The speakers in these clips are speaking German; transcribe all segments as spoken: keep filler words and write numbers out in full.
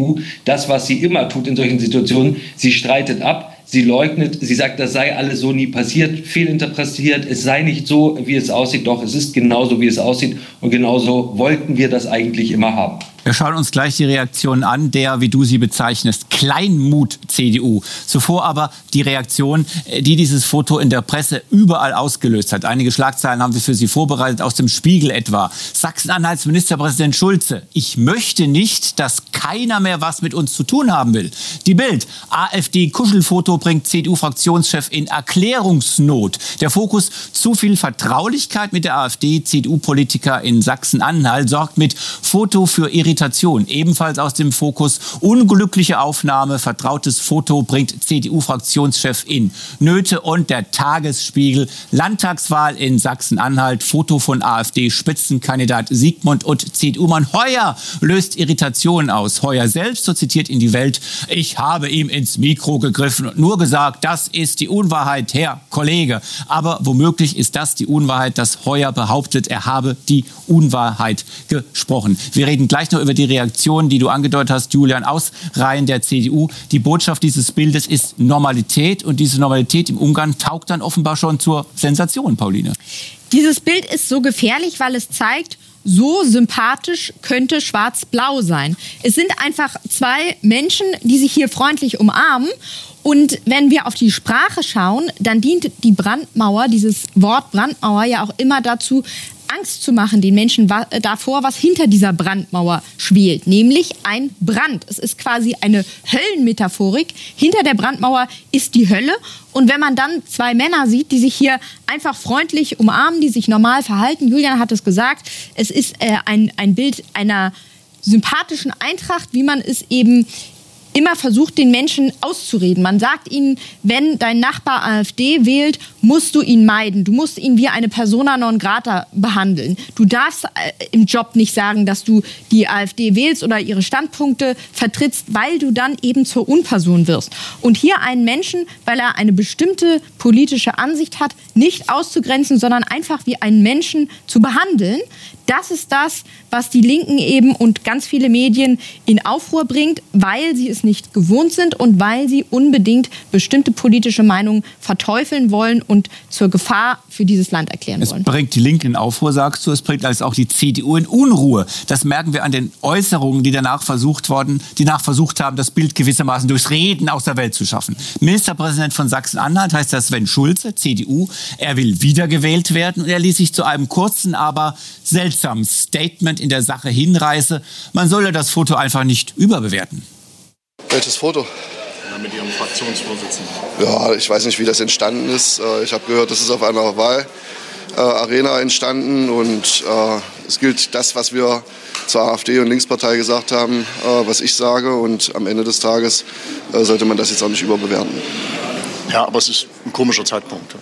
U, das, was sie immer tut in solchen Situationen, sie streitet ab. Sie leugnet, sie sagt, das sei alles so nie passiert, fehlinterpretiert, es sei nicht so, wie es aussieht, doch es ist genauso, wie es aussieht und genauso wollten wir das eigentlich immer haben. Wir schauen uns gleich die Reaktion an, der, wie du sie bezeichnest, Kleinmut-C D U. Zuvor aber die Reaktion, die dieses Foto in der Presse überall ausgelöst hat. Einige Schlagzeilen haben wir für Sie vorbereitet, aus dem Spiegel etwa. Sachsen-Anhalts Ministerpräsident Schulze: Ich möchte nicht, dass keiner mehr was mit uns zu tun haben will. Die Bild: AfD-Kuschelfoto bringt C D U-Fraktionschef in Erklärungsnot. Der Fokus: Zu viel Vertraulichkeit mit der AfD. C D U-Politiker in Sachsen-Anhalt sorgt mit Foto für Irritation. Ebenfalls aus dem Fokus: Unglückliche Aufnahme, vertrautes Foto bringt C D U-Fraktionschef in Nöte. Und der Tagesspiegel: Landtagswahl in Sachsen-Anhalt, Foto von AfD-Spitzenkandidat Siegmund und C D U-Mann Heuer löst Irritationen aus. Heuer selbst, so zitiert in die Welt: Ich habe ihm ins Mikro gegriffen und nur gesagt, das ist die Unwahrheit, Herr Kollege. Aber womöglich ist das die Unwahrheit, dass Heuer behauptet, er habe die Unwahrheit gesprochen. Wir reden gleich noch über die Reaktion, die du angedeutet hast, Julian, aus Reihen der C D U. Die Botschaft dieses Bildes ist Normalität, und diese Normalität im Umgang taugt dann offenbar schon zur Sensation, Pauline. Dieses Bild ist so gefährlich, weil es zeigt, so sympathisch könnte Schwarz-Blau sein. Es sind einfach zwei Menschen, die sich hier freundlich umarmen. Und wenn wir auf die Sprache schauen, dann dient die Brandmauer, dieses Wort Brandmauer, ja auch immer dazu, Angst zu machen den Menschen davor, was hinter dieser Brandmauer schwelt, nämlich ein Brand. Es ist quasi eine Höllenmetaphorik. Hinter der Brandmauer ist die Hölle. Und wenn man dann zwei Männer sieht, die sich hier einfach freundlich umarmen, die sich normal verhalten, Julian hat es gesagt, es ist äh, ein, ein Bild einer sympathischen Eintracht, wie man es eben immer versucht, den Menschen auszureden. Man sagt ihnen, wenn dein Nachbar AfD wählt, musst du ihn meiden. Du musst ihn wie eine Persona non grata behandeln. Du darfst im Job nicht sagen, dass du die AfD wählst oder ihre Standpunkte vertrittst, weil du dann eben zur Unperson wirst. Und hier einen Menschen, weil er eine bestimmte politische Ansicht hat, nicht auszugrenzen, sondern einfach wie einen Menschen zu behandeln, das ist das, was die Linken eben und ganz viele Medien in Aufruhr bringt, weil sie es nicht gewohnt sind und weil sie unbedingt bestimmte politische Meinungen verteufeln wollen und zur Gefahr für dieses Land erklären wollen. Es bringt die Linken in Aufruhr, sagst du, es bringt also auch die C D U in Unruhe. Das merken wir an den Äußerungen, die danach versucht worden, die nach versucht haben, das Bild gewissermaßen durchs Reden aus der Welt zu schaffen. Ministerpräsident von Sachsen-Anhalt heißt das Sven Schulze, C D U. Er will wiedergewählt werden und er ließ sich zu einem kurzen, aber seltsamen Statement in der Sache hinreißen. Man solle das Foto einfach nicht überbewerten. Welches Foto? Ja, mit Ihrem Fraktionsvorsitzenden. Ja, ich weiß nicht, wie das entstanden ist. Ich habe gehört, das ist auf einer Wahlarena entstanden und äh, es gilt das, was wir zur AfD und Linkspartei gesagt haben, äh, was ich sage, und am Ende des Tages äh, sollte man das jetzt auch nicht überbewerten. Ja, aber es ist ein komischer Zeitpunkt.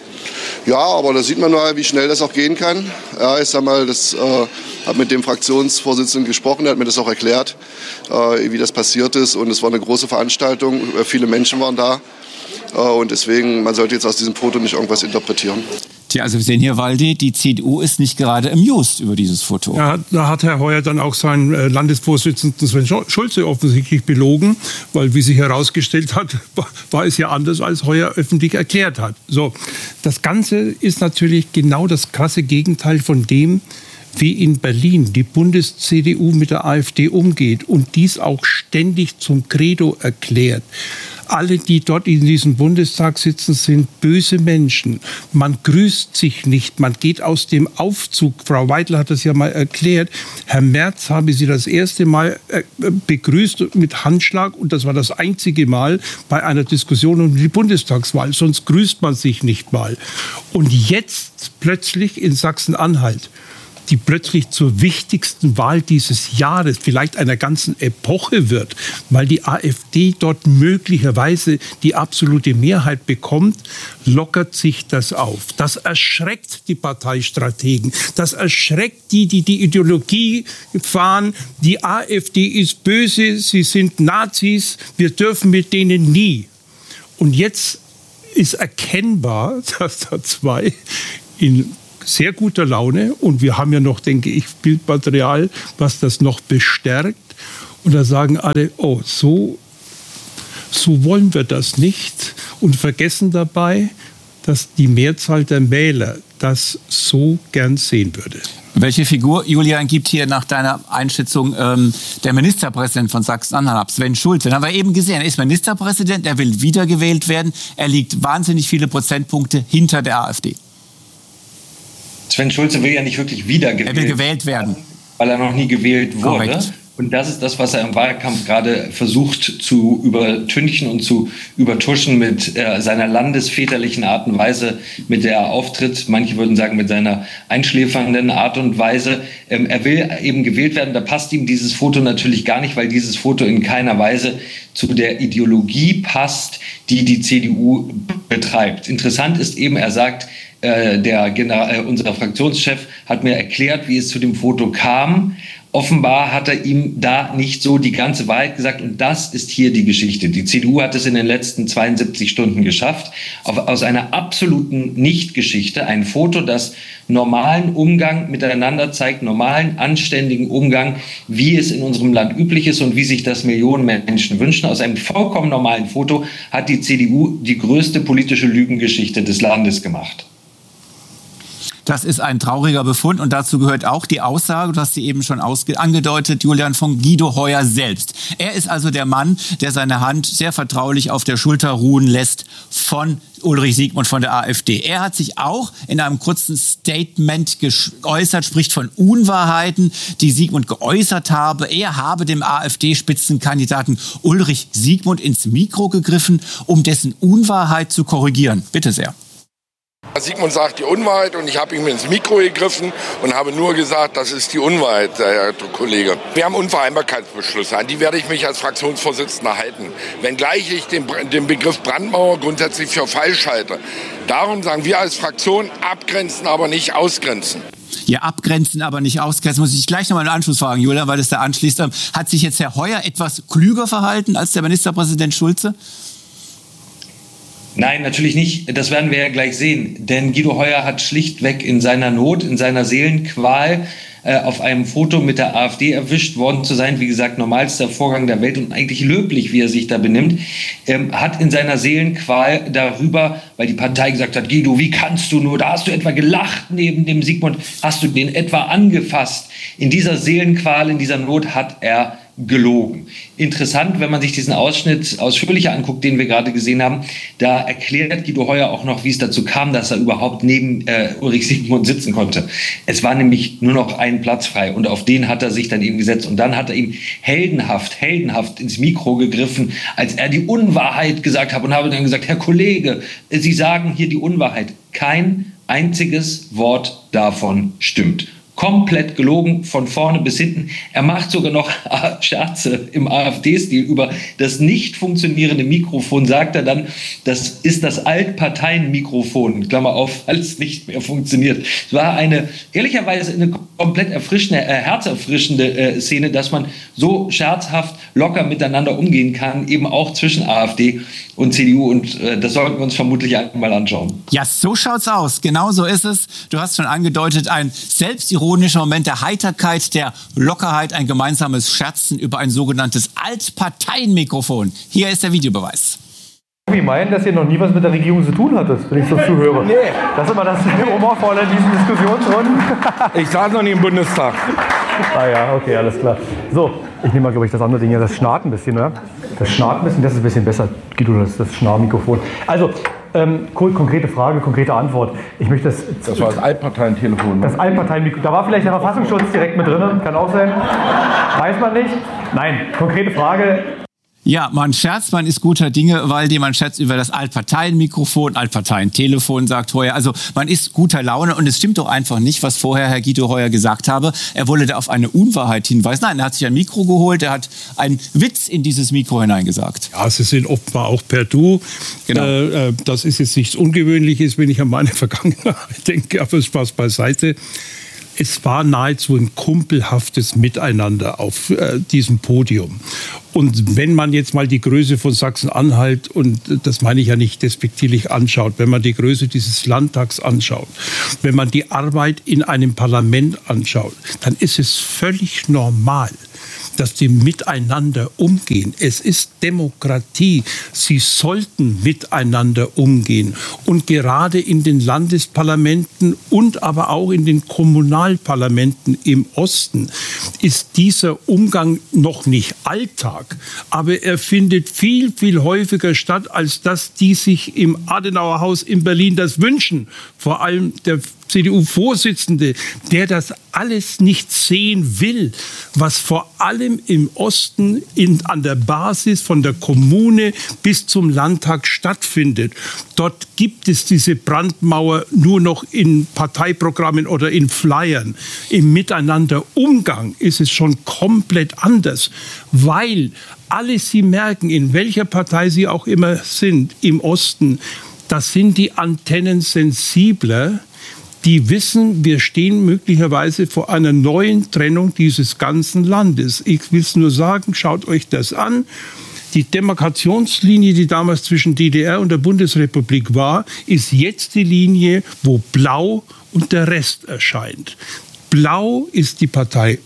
Ja, aber da sieht man mal, wie schnell das auch gehen kann. Ja, ich sag mal, das äh, habe mit dem Fraktionsvorsitzenden gesprochen, der hat mir das auch erklärt, äh, wie das passiert ist. Und es war eine große Veranstaltung, äh, viele Menschen waren da. Äh, und deswegen, man sollte jetzt aus diesem Foto nicht irgendwas interpretieren. Tja, also wir sehen hier, Waldi, die C D U ist nicht gerade amused über dieses Foto. Ja, da hat Herr Heuer dann auch seinen äh, Landesvorsitzenden Sven Schulze offensichtlich belogen, weil, wie sich herausgestellt hat, war, war es ja anders, als Heuer öffentlich erklärt hat. So, das Ganze ist natürlich genau das krasse Gegenteil von dem, wie in Berlin die Bundes-C D U mit der AfD umgeht und dies auch ständig zum Credo erklärt. Alle, die dort in diesem Bundestag sitzen, sind böse Menschen. Man grüßt sich nicht, man geht aus dem Aufzug. Frau Weidel hat das ja mal erklärt. Herr Merz habe sie das erste Mal begrüßt mit Handschlag und das war das einzige Mal bei einer Diskussion um die Bundestagswahl. Sonst grüßt man sich nicht mal. Und jetzt plötzlich in Sachsen-Anhalt, die plötzlich zur wichtigsten Wahl dieses Jahres, vielleicht einer ganzen Epoche wird, weil die AfD dort möglicherweise die absolute Mehrheit bekommt, lockert sich das auf. Das erschreckt die Parteistrategen. Das erschreckt die, die die Ideologie fahren. Die AfD ist böse, sie sind Nazis, wir dürfen mit denen nie. Und jetzt ist erkennbar, dass da zwei in sehr guter Laune, und wir haben ja noch, denke ich, Bildmaterial, was das noch bestärkt. Und da sagen alle, oh, so, so wollen wir das nicht und vergessen dabei, dass die Mehrzahl der Wähler das so gern sehen würde. Welche Figur, Julian, gibt hier nach deiner Einschätzung ähm, der Ministerpräsident von Sachsen-Anhalt, Sven Schulze? Den haben wir eben gesehen, er ist Ministerpräsident, er will wiedergewählt werden, er liegt wahnsinnig viele Prozentpunkte hinter der AfD. Sven Schulze will ja nicht wirklich wiedergewählt werden. Er will gewählt werden. Weil er noch nie gewählt wurde. Korrekt. Und das ist das, was er im Wahlkampf gerade versucht zu übertünchen und zu übertuschen mit äh, seiner landesväterlichen Art und Weise, mit der er auftritt. Manche würden sagen, mit seiner einschläfernden Art und Weise. Ähm, er will eben gewählt werden. Da passt ihm dieses Foto natürlich gar nicht, weil dieses Foto in keiner Weise zu der Ideologie passt, die die C D U betreibt. Interessant ist eben, er sagt, äh, der General, äh, unser Fraktionschef hat mir erklärt, wie es zu dem Foto kam. Offenbar hat er ihm da nicht so die ganze Wahrheit gesagt. Und das ist hier die Geschichte. Die C D U hat es in den letzten zweiundsiebzig Stunden geschafft, auf, aus einer absoluten Nicht-Geschichte ein Foto, das normalen Umgang miteinander zeigt, normalen, anständigen Umgang, wie es in unserem Land üblich ist und wie sich das Millionen Menschen wünschen. Aus einem vollkommen normalen Foto hat die C D U die größte politische Lügengeschichte des Landes gemacht. Das ist ein trauriger Befund und dazu gehört auch die Aussage, du hast sie eben schon ausge- angedeutet, Julian, von Guido Heuer selbst. Er ist also der Mann, der seine Hand sehr vertraulich auf der Schulter ruhen lässt von Ulrich Siegmund von der AfD. Er hat sich auch in einem kurzen Statement geäußert, spricht von Unwahrheiten, die Siegmund geäußert habe. Er habe dem AfD-Spitzenkandidaten Ulrich Siegmund ins Mikro gegriffen, um dessen Unwahrheit zu korrigieren. Bitte sehr. Siegmund sagt die Unwahrheit und ich habe ihm ins Mikro gegriffen und habe nur gesagt, das ist die Unwahrheit, Herr Kollege. Wir haben Unvereinbarkeitsbeschlüsse, an die werde ich mich als Fraktionsvorsitzender halten. Wenngleich ich den, den Begriff Brandmauer grundsätzlich für falsch halte. Darum sagen wir als Fraktion, abgrenzen, aber nicht ausgrenzen. Ja, abgrenzen, aber nicht ausgrenzen. Muss ich gleich noch mal einen Anschluss fragen, Julian, weil das da anschließt. Hat sich jetzt Herr Heuer etwas klüger verhalten als der Ministerpräsident Schulze? Nein, natürlich nicht. Das werden wir ja gleich sehen. Denn Guido Heuer hat schlichtweg in seiner Not, in seiner Seelenqual äh, auf einem Foto mit der AfD erwischt worden zu sein. Wie gesagt, normalster Vorgang der Welt und eigentlich löblich, wie er sich da benimmt. Ähm, hat in seiner Seelenqual darüber, weil die Partei gesagt hat, Guido, wie kannst du nur, da hast du etwa gelacht neben dem Siegmund, hast du den etwa angefasst. In dieser Seelenqual, in dieser Not hat er gelogen. Interessant, wenn man sich diesen Ausschnitt ausführlicher anguckt, den wir gerade gesehen haben, da erklärt Guido Heuer auch noch, wie es dazu kam, dass er überhaupt neben äh, Ulrich Siegmund sitzen konnte. Es war nämlich nur noch ein Platz frei und auf den hat er sich dann eben gesetzt und dann hat er ihm heldenhaft, heldenhaft ins Mikro gegriffen, als er die Unwahrheit gesagt hat und habe dann gesagt, Herr Kollege, Sie sagen hier die Unwahrheit. Kein einziges Wort davon stimmt. Komplett gelogen, von vorne bis hinten. Er macht sogar noch Scherze im AfD-Stil über das nicht funktionierende Mikrofon, sagt er dann, das ist das Altparteien-Mikrofon, Klammer auf, weil es nicht mehr funktioniert. Es war eine, ehrlicherweise eine komplett erfrischende, äh, herzerfrischende äh, Szene, dass man so scherzhaft, locker miteinander umgehen kann, eben auch zwischen AfD und C D U und äh, das sollten wir uns vermutlich einmal anschauen. Ja, so schaut's aus. Genau so ist es. Du hast schon angedeutet, ein selbstironischer Moment der Heiterkeit, der Lockerheit, ein gemeinsames Scherzen über ein sogenanntes Altparteienmikrofon. Hier ist der Videobeweis. Ich meine, dass ihr noch nie was mit der Regierung zu tun hattet, wenn ich so zuhöre. Nee. Das ist immer das Humorvolle in diesen Diskussionsrunden. Ich saß noch nie im Bundestag. Ah ja, okay, alles klar. So, ich nehme mal, glaube ich, das andere Ding hier, das schnarrt ein bisschen, oder? Das schnarrt ein bisschen, das ist ein bisschen besser, Guido, das, das Schnarrmikrofon. Also, ähm, konkrete Frage, konkrete Antwort. Ich möchte das... Das war das Altparteientelefon. Das Altparteienmikrofon. Da war vielleicht der Verfassungsschutz direkt mit drin, kann auch sein. Weiß man nicht. Nein, konkrete Frage... Ja, man scherzt, man ist guter Dinge, weil die man scherzt über das Altparteienmikrofon, Altparteientelefon, sagt Heuer. Also man ist guter Laune und es stimmt doch einfach nicht, was vorher Herr Guido Heuer gesagt habe. Er wolle da auf eine Unwahrheit hinweisen. Nein, er hat sich ein Mikro geholt, er hat einen Witz in dieses Mikro hineingesagt. Ja, sie sind offenbar auch per Du. Genau. Äh, das ist jetzt nichts Ungewöhnliches, wenn ich an meine Vergangenheit denke, aber Spaß beiseite. Es war nahezu ein kumpelhaftes Miteinander auf äh, diesem Podium. Und wenn man jetzt mal die Größe von Sachsen-Anhalt, und das meine ich ja nicht despektierlich, anschaut, wenn man die Größe dieses Landtags anschaut, wenn man die Arbeit in einem Parlament anschaut, dann ist es völlig normal, dass die miteinander umgehen. Es ist Demokratie. Sie sollten miteinander umgehen. Und gerade in den Landesparlamenten und aber auch in den Kommunalparlamenten im Osten ist dieser Umgang noch nicht Alltag. Aber er findet viel, viel häufiger statt, als dass die sich im Adenauerhaus in Berlin das wünschen. Vor allem der C D U-Vorsitzende, der das alles nicht sehen will, was vor allem im Osten in, an der Basis von der Kommune bis zum Landtag stattfindet. Dort gibt es diese Brandmauer nur noch in Parteiprogrammen oder in Flyern. Im Miteinanderumgang ist es schon komplett anders, weil alle sie merken, in welcher Partei sie auch immer sind, im Osten, das sind die Antennen sensibler. Die wissen, wir stehen möglicherweise vor einer neuen Trennung dieses ganzen Landes. Ich will es nur sagen, schaut euch das an. Die Demarkationslinie, die damals zwischen D D R und der Bundesrepublik war, ist jetzt die Linie, wo Blau und der Rest erscheint. Blau ist die Partei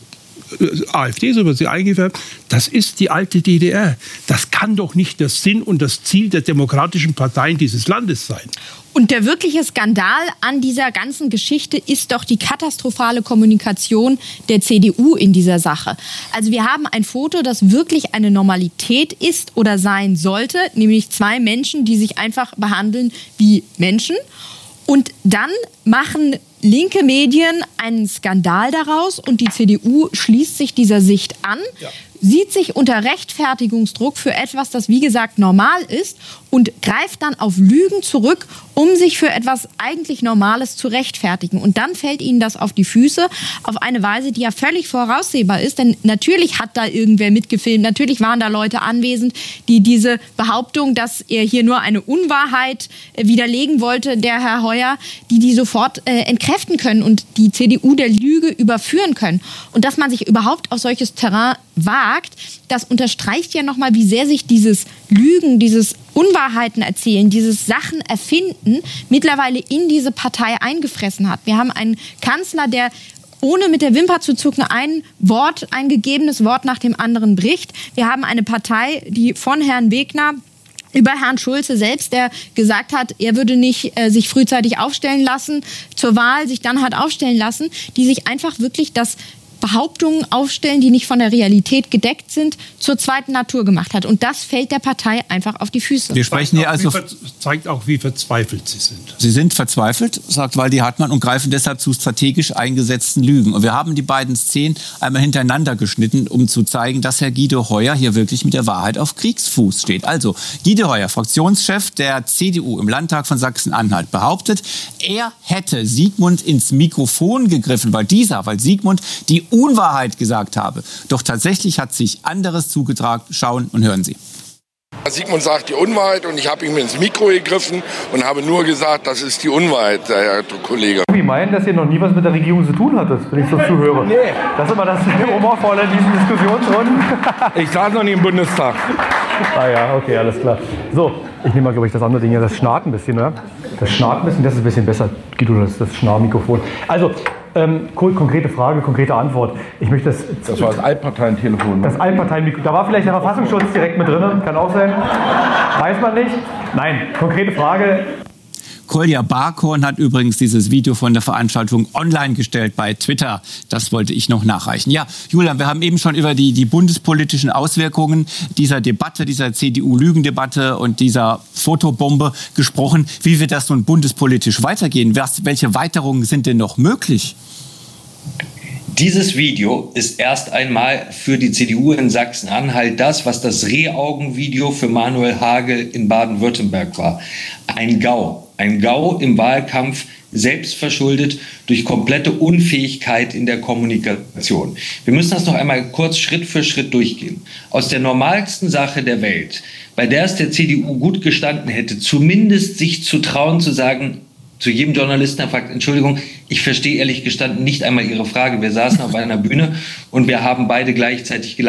AfD, so wird sie eingefärbt, das ist die alte D D R. Das kann doch nicht der Sinn und das Ziel der demokratischen Parteien dieses Landes sein. Und der wirkliche Skandal an dieser ganzen Geschichte ist doch die katastrophale Kommunikation der C D U in dieser Sache. Also wir haben ein Foto, das wirklich eine Normalität ist oder sein sollte, nämlich zwei Menschen, die sich einfach behandeln wie Menschen. Und dann machen linke Medien einen Skandal daraus und die C D U schließt sich dieser Sicht an, ja. Sieht sich unter Rechtfertigungsdruck für etwas, das wie gesagt normal ist und greift dann auf Lügen zurück, um sich für etwas eigentlich Normales zu rechtfertigen. Und dann fällt ihnen das auf die Füße auf eine Weise, die ja völlig voraussehbar ist. Denn natürlich hat da irgendwer mitgefilmt, natürlich waren da Leute anwesend, die diese Behauptung, dass er hier nur eine Unwahrheit widerlegen wollte, der Herr Heuer, die die sofort äh, entkräften können und die C D U der Lüge überführen können. Und dass man sich überhaupt auf solches Terrain wagt, das unterstreicht ja nochmal, wie sehr sich dieses Lügen, dieses Unwahrheiten erzählen, dieses Sachen erfinden, mittlerweile in diese Partei eingefressen hat. Wir haben einen Kanzler, der ohne mit der Wimper zu zucken ein Wort, ein gegebenes Wort nach dem anderen bricht. Wir haben eine Partei, die von Herrn Wegner über Herrn Schulze selbst, der gesagt hat, er würde nicht äh, sich frühzeitig aufstellen lassen, zur Wahl sich dann hat aufstellen lassen, die sich einfach wirklich das Behauptungen aufstellen, die nicht von der Realität gedeckt sind, zur zweiten Natur gemacht hat. Und das fällt der Partei einfach auf die Füße. Wir sprechen hier also, zeigt auch, wie verzweifelt sie sind. Sie sind verzweifelt, sagt Waldi Hartmann, und greifen deshalb zu strategisch eingesetzten Lügen. Und wir haben die beiden Szenen einmal hintereinander geschnitten, um zu zeigen, dass Herr Guido Heuer hier wirklich mit der Wahrheit auf Kriegsfuß steht. Also, Guido Heuer, Fraktionschef der C D U im Landtag von Sachsen-Anhalt, behauptet, er hätte Sigmund ins Mikrofon gegriffen, weil dieser, weil Sigmund die Unwahrheit gesagt habe. Doch tatsächlich hat sich anderes zugetragen. Schauen und hören Sie. Sigmund sagt die Unwahrheit und ich habe ihm ins Mikro gegriffen und habe nur gesagt, das ist die Unwahrheit, Herr Kollege. Sie meinen, dass ihr noch nie was mit der Regierung zu tun hattet, wenn ich so zuhöre? Nee. Das ist immer das Humorvolle in diesen Diskussionsrunden. Ich saß noch nie im Bundestag. Ah ja, okay, alles klar. So, ich nehme mal, glaube ich, das andere Ding hier. Das schnarrt ein bisschen, oder? Das schnarrt ein bisschen, das ist ein bisschen besser. Guido, das, das Schnarrmikrofon. Also, Ähm, konkrete Frage, konkrete Antwort. Ich möchte das. Das war das Altparteientelefon. Ne? Das Altparteientelefon. Da war vielleicht der Verfassungsschutz direkt mit drin. Kann auch sein. Weiß man nicht. Nein, konkrete Frage. Kolja Barkhorn hat übrigens dieses Video von der Veranstaltung online gestellt bei Twitter. Das wollte ich noch nachreichen. Ja, Julian, wir haben eben schon über die, die bundespolitischen Auswirkungen dieser Debatte, dieser C D U-Lügendebatte und dieser Fotobombe gesprochen. Wie wird das nun bundespolitisch weitergehen? Was, welche Weiterungen sind denn noch möglich? Dieses Video ist erst einmal für die C D U in Sachsen-Anhalt das, was das Rehaugen-Video für Manuel Hagel in Baden-Württemberg war. Ein GAU. Ein GAU im Wahlkampf, selbst verschuldet durch komplette Unfähigkeit in der Kommunikation. Wir müssen das noch einmal kurz Schritt für Schritt durchgehen. Aus der normalsten Sache der Welt, bei der es der C D U gut gestanden hätte, zumindest sich zu trauen, zu sagen, zu jedem Journalisten, der fragt, Entschuldigung, ich verstehe ehrlich gestanden nicht einmal Ihre Frage. Wir saßen auf einer Bühne und wir haben beide gleichzeitig gelacht.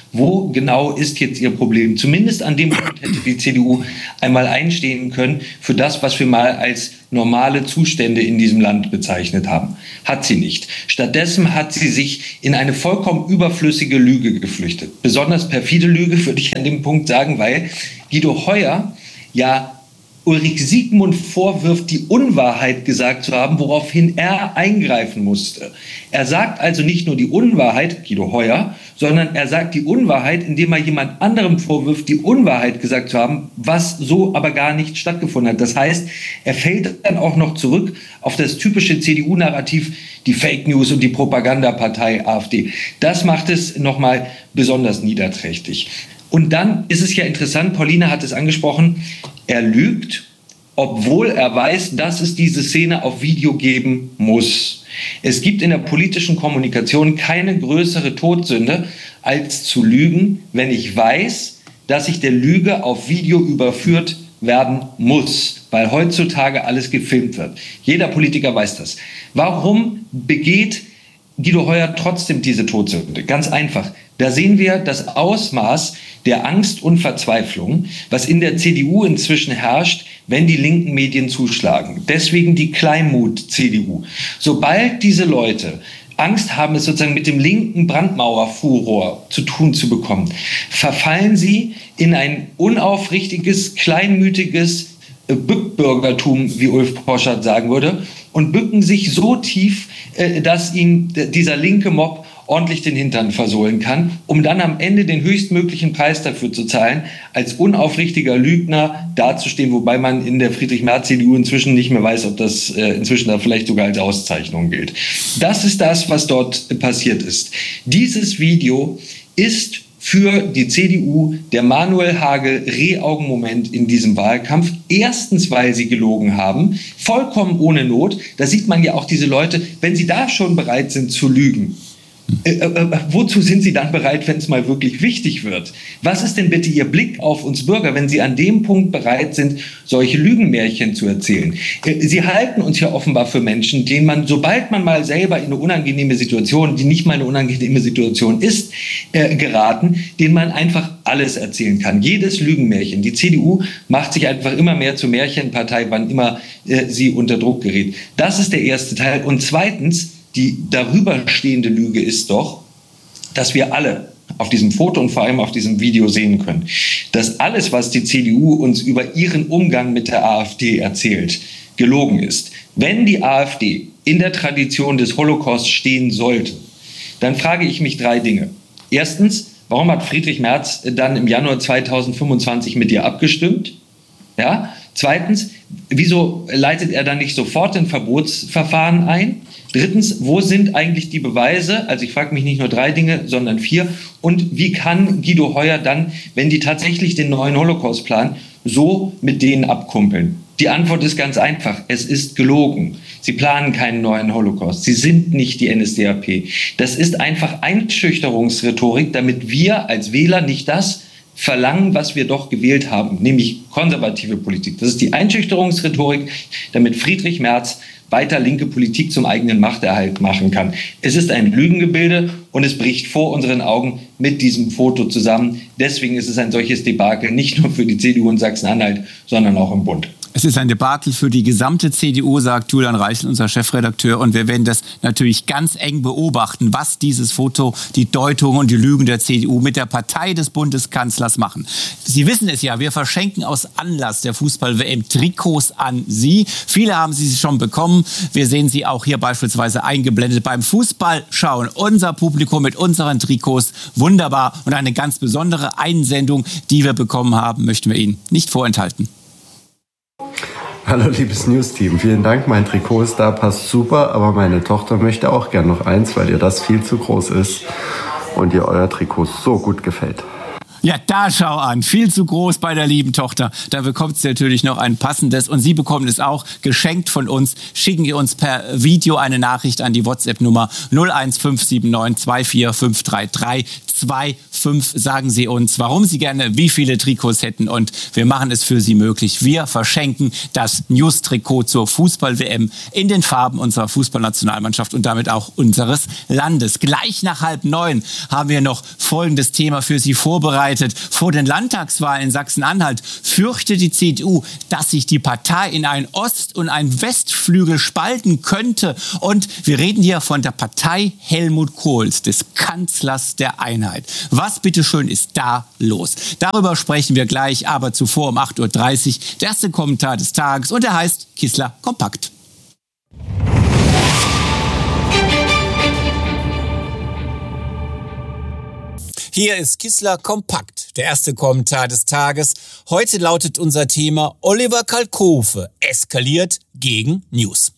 Wo genau ist jetzt ihr Problem? Zumindest an dem Punkt hätte die C D U einmal einstehen können für das, was wir mal als normale Zustände in diesem Land bezeichnet haben. Hat sie nicht. Stattdessen hat sie sich in eine vollkommen überflüssige Lüge geflüchtet. Besonders perfide Lüge, würde ich an dem Punkt sagen, weil Guido Heuer ja Ulrich Siegmund vorwirft, die Unwahrheit gesagt zu haben, woraufhin er eingreifen musste. Er sagt also nicht nur die Unwahrheit, Guido Heuer, sondern er sagt die Unwahrheit, indem er jemand anderem vorwirft, die Unwahrheit gesagt zu haben, was so aber gar nicht stattgefunden hat. Das heißt, er fällt dann auch noch zurück auf das typische C D U-Narrativ, die Fake News und die Propagandapartei AfD. Das macht es nochmal besonders niederträchtig. Und dann ist es ja interessant, Pauline hat es angesprochen, er lügt, obwohl er weiß, dass es diese Szene auf Video geben muss. Es gibt in der politischen Kommunikation keine größere Todsünde, als zu lügen, wenn ich weiß, dass ich der Lüge auf Video überführt werden muss, weil heutzutage alles gefilmt wird. Jeder Politiker weiß das. Warum begeht Guido Heuer trotzdem diese Todsünde? Ganz einfach. Da sehen wir das Ausmaß der Angst und Verzweiflung, was in der C D U inzwischen herrscht, wenn die linken Medien zuschlagen. Deswegen die Kleinmut-C D U. Sobald diese Leute Angst haben, es sozusagen mit dem linken Brandmauerfuror zu tun zu bekommen, verfallen sie in ein unaufrichtiges, kleinmütiges Bückbürgertum, wie Ulf Poschardt sagen würde, und bücken sich so tief, dass ihnen dieser linke Mob ordentlich den Hintern versohlen kann, um dann am Ende den höchstmöglichen Preis dafür zu zahlen, als unaufrichtiger Lügner dazustehen, wobei man in der Friedrich-Merz-C D U inzwischen nicht mehr weiß, ob das äh, inzwischen da vielleicht sogar als Auszeichnung gilt. Das ist das, was dort passiert ist. Dieses Video ist für die C D U der Manuel Hagel Rehaugenmoment in diesem Wahlkampf. Erstens, weil sie gelogen haben, vollkommen ohne Not. Da sieht man ja auch diese Leute, wenn sie da schon bereit sind zu lügen. Äh, äh, wozu sind Sie dann bereit, wenn es mal wirklich wichtig wird? Was ist denn bitte Ihr Blick auf uns Bürger, wenn Sie an dem Punkt bereit sind, solche Lügenmärchen zu erzählen? Äh, Sie halten uns ja offenbar für Menschen, denen man, sobald man mal selber in eine unangenehme Situation, die nicht mal eine unangenehme Situation ist, äh, geraten, denen man einfach alles erzählen kann. Jedes Lügenmärchen. Die C D U macht sich einfach immer mehr zur Märchenpartei, wann immer äh, sie unter Druck gerät. Das ist der erste Teil. Und zweitens, die darüber stehende Lüge ist doch, dass wir alle auf diesem Foto und vor allem auf diesem Video sehen können, dass alles, was die C D U uns über ihren Umgang mit der AfD erzählt, gelogen ist. Wenn die AfD in der Tradition des Holocaust stehen sollte, dann frage ich mich drei Dinge. Erstens, warum hat Friedrich Merz dann im Januar zweitausendfünfundzwanzig mit ihr abgestimmt? Ja? Zweitens, wieso leitet er dann nicht sofort ein Verbotsverfahren ein? Drittens, wo sind eigentlich die Beweise? Also ich frage mich nicht nur drei Dinge, sondern vier. Und wie kann Guido Heuer dann, wenn die tatsächlich den neuen Holocaust planen, so mit denen abkumpeln? Die Antwort ist ganz einfach. Es ist gelogen. Sie planen keinen neuen Holocaust. Sie sind nicht die N S D A P. Das ist einfach Einschüchterungsrhetorik, damit wir als Wähler nicht das verlangen, was wir doch gewählt haben, nämlich konservative Politik. Das ist die Einschüchterungsrhetorik, damit Friedrich Merz weiter linke Politik zum eigenen Machterhalt machen kann. Es ist ein Lügengebilde und es bricht vor unseren Augen mit diesem Foto zusammen. Deswegen ist es ein solches Debakel, nicht nur für die C D U in Sachsen-Anhalt, sondern auch im Bund. Es ist ein Debakel für die gesamte C D U, sagt Julian Reichel, unser Chefredakteur. Und wir werden das natürlich ganz eng beobachten, was dieses Foto, die Deutung und die Lügen der C D U mit der Partei des Bundeskanzlers machen. Sie wissen es ja, wir verschenken aus Anlass der Fußball-W M Trikots an Sie. Viele haben sie schon bekommen. Wir sehen sie auch hier beispielsweise eingeblendet beim Fußballschauen. Unser Publikum mit unseren Trikots, wunderbar. Und eine ganz besondere Einsendung, die wir bekommen haben, möchten wir Ihnen nicht vorenthalten. Hallo liebes News-Team, vielen Dank, mein Trikot ist da, passt super, aber meine Tochter möchte auch gern noch eins, weil ihr das viel zu groß ist und ihr euer Trikot so gut gefällt. Ja, da schau an. Viel zu groß bei der lieben Tochter. Da bekommt sie natürlich noch ein passendes. Und Sie bekommen es auch geschenkt von uns. Schicken Sie uns per Video eine Nachricht an die WhatsApp-Nummer null eins fünf sieben neun zwei vier fünf drei drei zwei fünf. Sagen Sie uns, warum Sie gerne wie viele Trikots hätten. Und wir machen es für Sie möglich. Wir verschenken das News-Trikot zur Fußball-W M in den Farben unserer Fußballnationalmannschaft und damit auch unseres Landes. Gleich nach halb neun haben wir noch folgendes Thema für Sie vorbereitet. Vor den Landtagswahlen in Sachsen-Anhalt fürchtet die C D U, dass sich die Partei in einen Ost- und einen Westflügel spalten könnte. Und wir reden hier von der Partei Helmut Kohls, des Kanzlers der Einheit. Was bitteschön ist da los? Darüber sprechen wir gleich, aber zuvor um acht Uhr dreißig der erste Kommentar des Tages und der heißt Kissler Kompakt. Hier ist Kissler Kompakt, der erste Kommentar des Tages. Heute lautet unser Thema: Oliver Kalkofe eskaliert gegen News.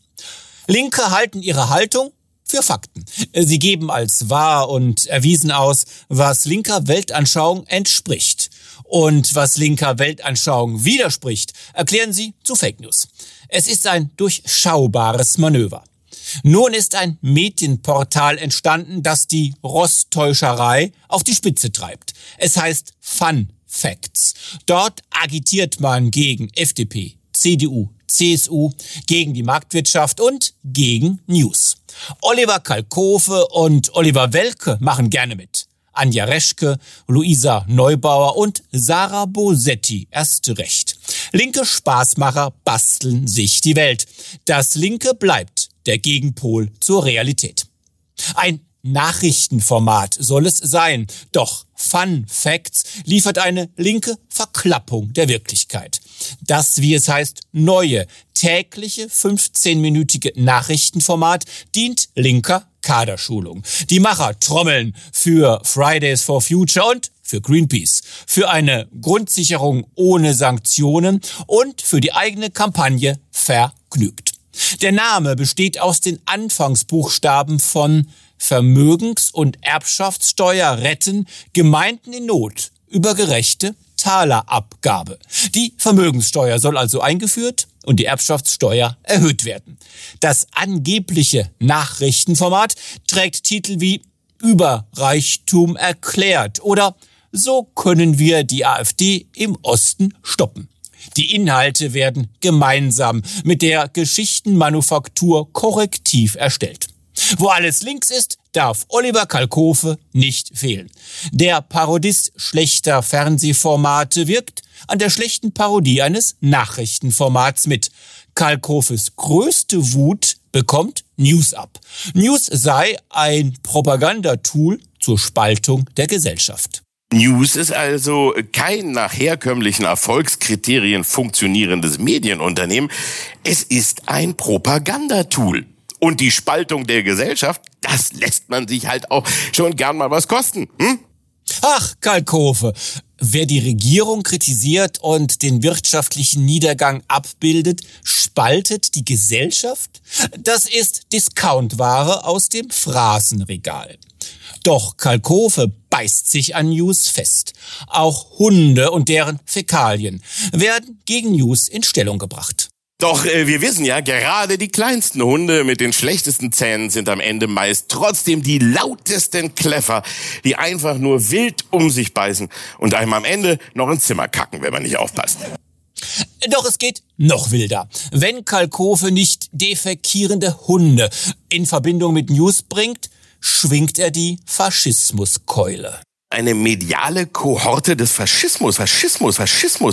Linke halten ihre Haltung für Fakten. Sie geben als wahr und erwiesen aus, was linker Weltanschauung entspricht. Und was linker Weltanschauung widerspricht, erklären sie zu Fake News. Es ist ein durchschaubares Manöver. Nun ist ein Medienportal entstanden, das die Rosttäuscherei auf die Spitze treibt. Es heißt Fun Facts. Dort agitiert man gegen F D P, C D U, C S U, gegen die Marktwirtschaft und gegen News. Oliver Kalkofe und Oliver Welke machen gerne mit. Anja Reschke, Luisa Neubauer und Sarah Bosetti erst recht. Linke Spaßmacher basteln sich die Welt. Das Linke bleibt der Gegenpol zur Realität. Ein Nachrichtenformat soll es sein, doch Fun Facts liefert eine linke Verklappung der Wirklichkeit. Das, wie es heißt, neue, tägliche fünfzehnminütige Nachrichtenformat dient linker Kaderschulung. Die Macher trommeln für Fridays for Future und für Greenpeace, für eine Grundsicherung ohne Sanktionen und für die eigene Kampagne vergnügt. Der Name besteht aus den Anfangsbuchstaben von Vermögens- und Erbschaftssteuer retten Gemeinden in Not über gerechte Talerabgabe. Die Vermögenssteuer soll also eingeführt und die Erbschaftssteuer erhöht werden. Das angebliche Nachrichtenformat trägt Titel wie Überreichtum erklärt oder So können wir die AfD im Osten stoppen. Die Inhalte werden gemeinsam mit der Geschichtenmanufaktur korrektiv erstellt. Wo alles links ist, darf Oliver Kalkofe nicht fehlen. Der Parodist schlechter Fernsehformate wirkt an der schlechten Parodie eines Nachrichtenformats mit. Kalkofes größte Wut bekommt News ab. News sei ein Propagandatool zur Spaltung der Gesellschaft. News ist also kein nach herkömmlichen Erfolgskriterien funktionierendes Medienunternehmen. Es ist ein Propagandatool. Und die Spaltung der Gesellschaft, das lässt man sich halt auch schon gern mal was kosten. Hm? Ach, Kalkofe, wer die Regierung kritisiert und den wirtschaftlichen Niedergang abbildet, spaltet die Gesellschaft? Das ist Discountware aus dem Phrasenregal. Doch Kalkofe beißt sich an News fest. Auch Hunde und deren Fäkalien werden gegen News in Stellung gebracht. Doch äh, wir wissen ja, gerade die kleinsten Hunde mit den schlechtesten Zähnen sind am Ende meist trotzdem die lautesten Kläffer, die einfach nur wild um sich beißen und einem am Ende noch ins Zimmer kacken, wenn man nicht aufpasst. Doch es geht noch wilder. Wenn Kalkofe nicht defekierende Hunde in Verbindung mit News bringt, schwingt er die Faschismuskeule. Eine mediale Kohorte des Faschismus, Faschismus, Faschismus.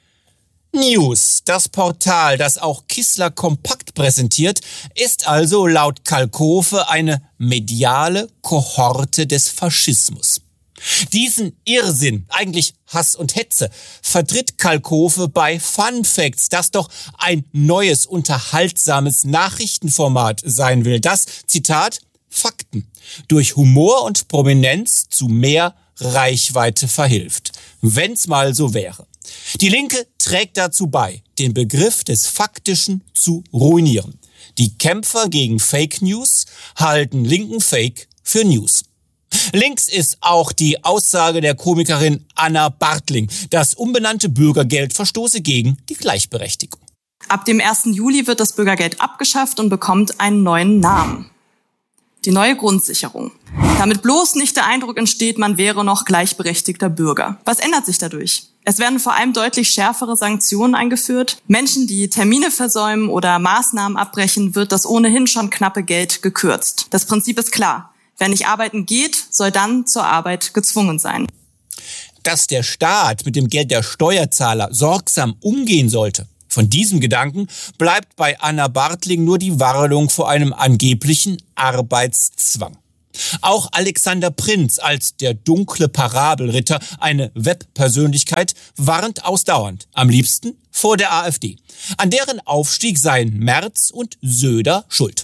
News, das Portal, das auch Kissler Kompakt präsentiert, ist also laut Kalkofe eine mediale Kohorte des Faschismus. Diesen Irrsinn, eigentlich Hass und Hetze, vertritt Kalkofe bei Fun Facts, das doch ein neues, unterhaltsames Nachrichtenformat sein will, das, Zitat, Fakten durch Humor und Prominenz zu mehr Reichweite verhilft. Wenn's mal so wäre. Die Linke trägt dazu bei, den Begriff des Faktischen zu ruinieren. Die Kämpfer gegen Fake News halten linken Fake für News. Links ist auch die Aussage der Komikerin Anna Bartling. Das umbenannte Bürgergeld verstoße gegen die Gleichberechtigung. Ab dem ersten Juli wird das Bürgergeld abgeschafft und bekommt einen neuen Namen. Die neue Grundsicherung. Damit bloß nicht der Eindruck entsteht, man wäre noch gleichberechtigter Bürger. Was ändert sich dadurch? Es werden vor allem deutlich schärfere Sanktionen eingeführt. Menschen, die Termine versäumen oder Maßnahmen abbrechen, wird das ohnehin schon knappe Geld gekürzt. Das Prinzip ist klar. Wer nicht arbeiten geht, soll dann zur Arbeit gezwungen sein. Dass der Staat mit dem Geld der Steuerzahler sorgsam umgehen sollte. Von diesem Gedanken bleibt bei Anna Bartling nur die Warnung vor einem angeblichen Arbeitszwang. Auch Alexander Prinz als der dunkle Parabelritter, eine Webpersönlichkeit, warnt ausdauernd, am liebsten vor der AfD. An deren Aufstieg seien Merz und Söder schuld.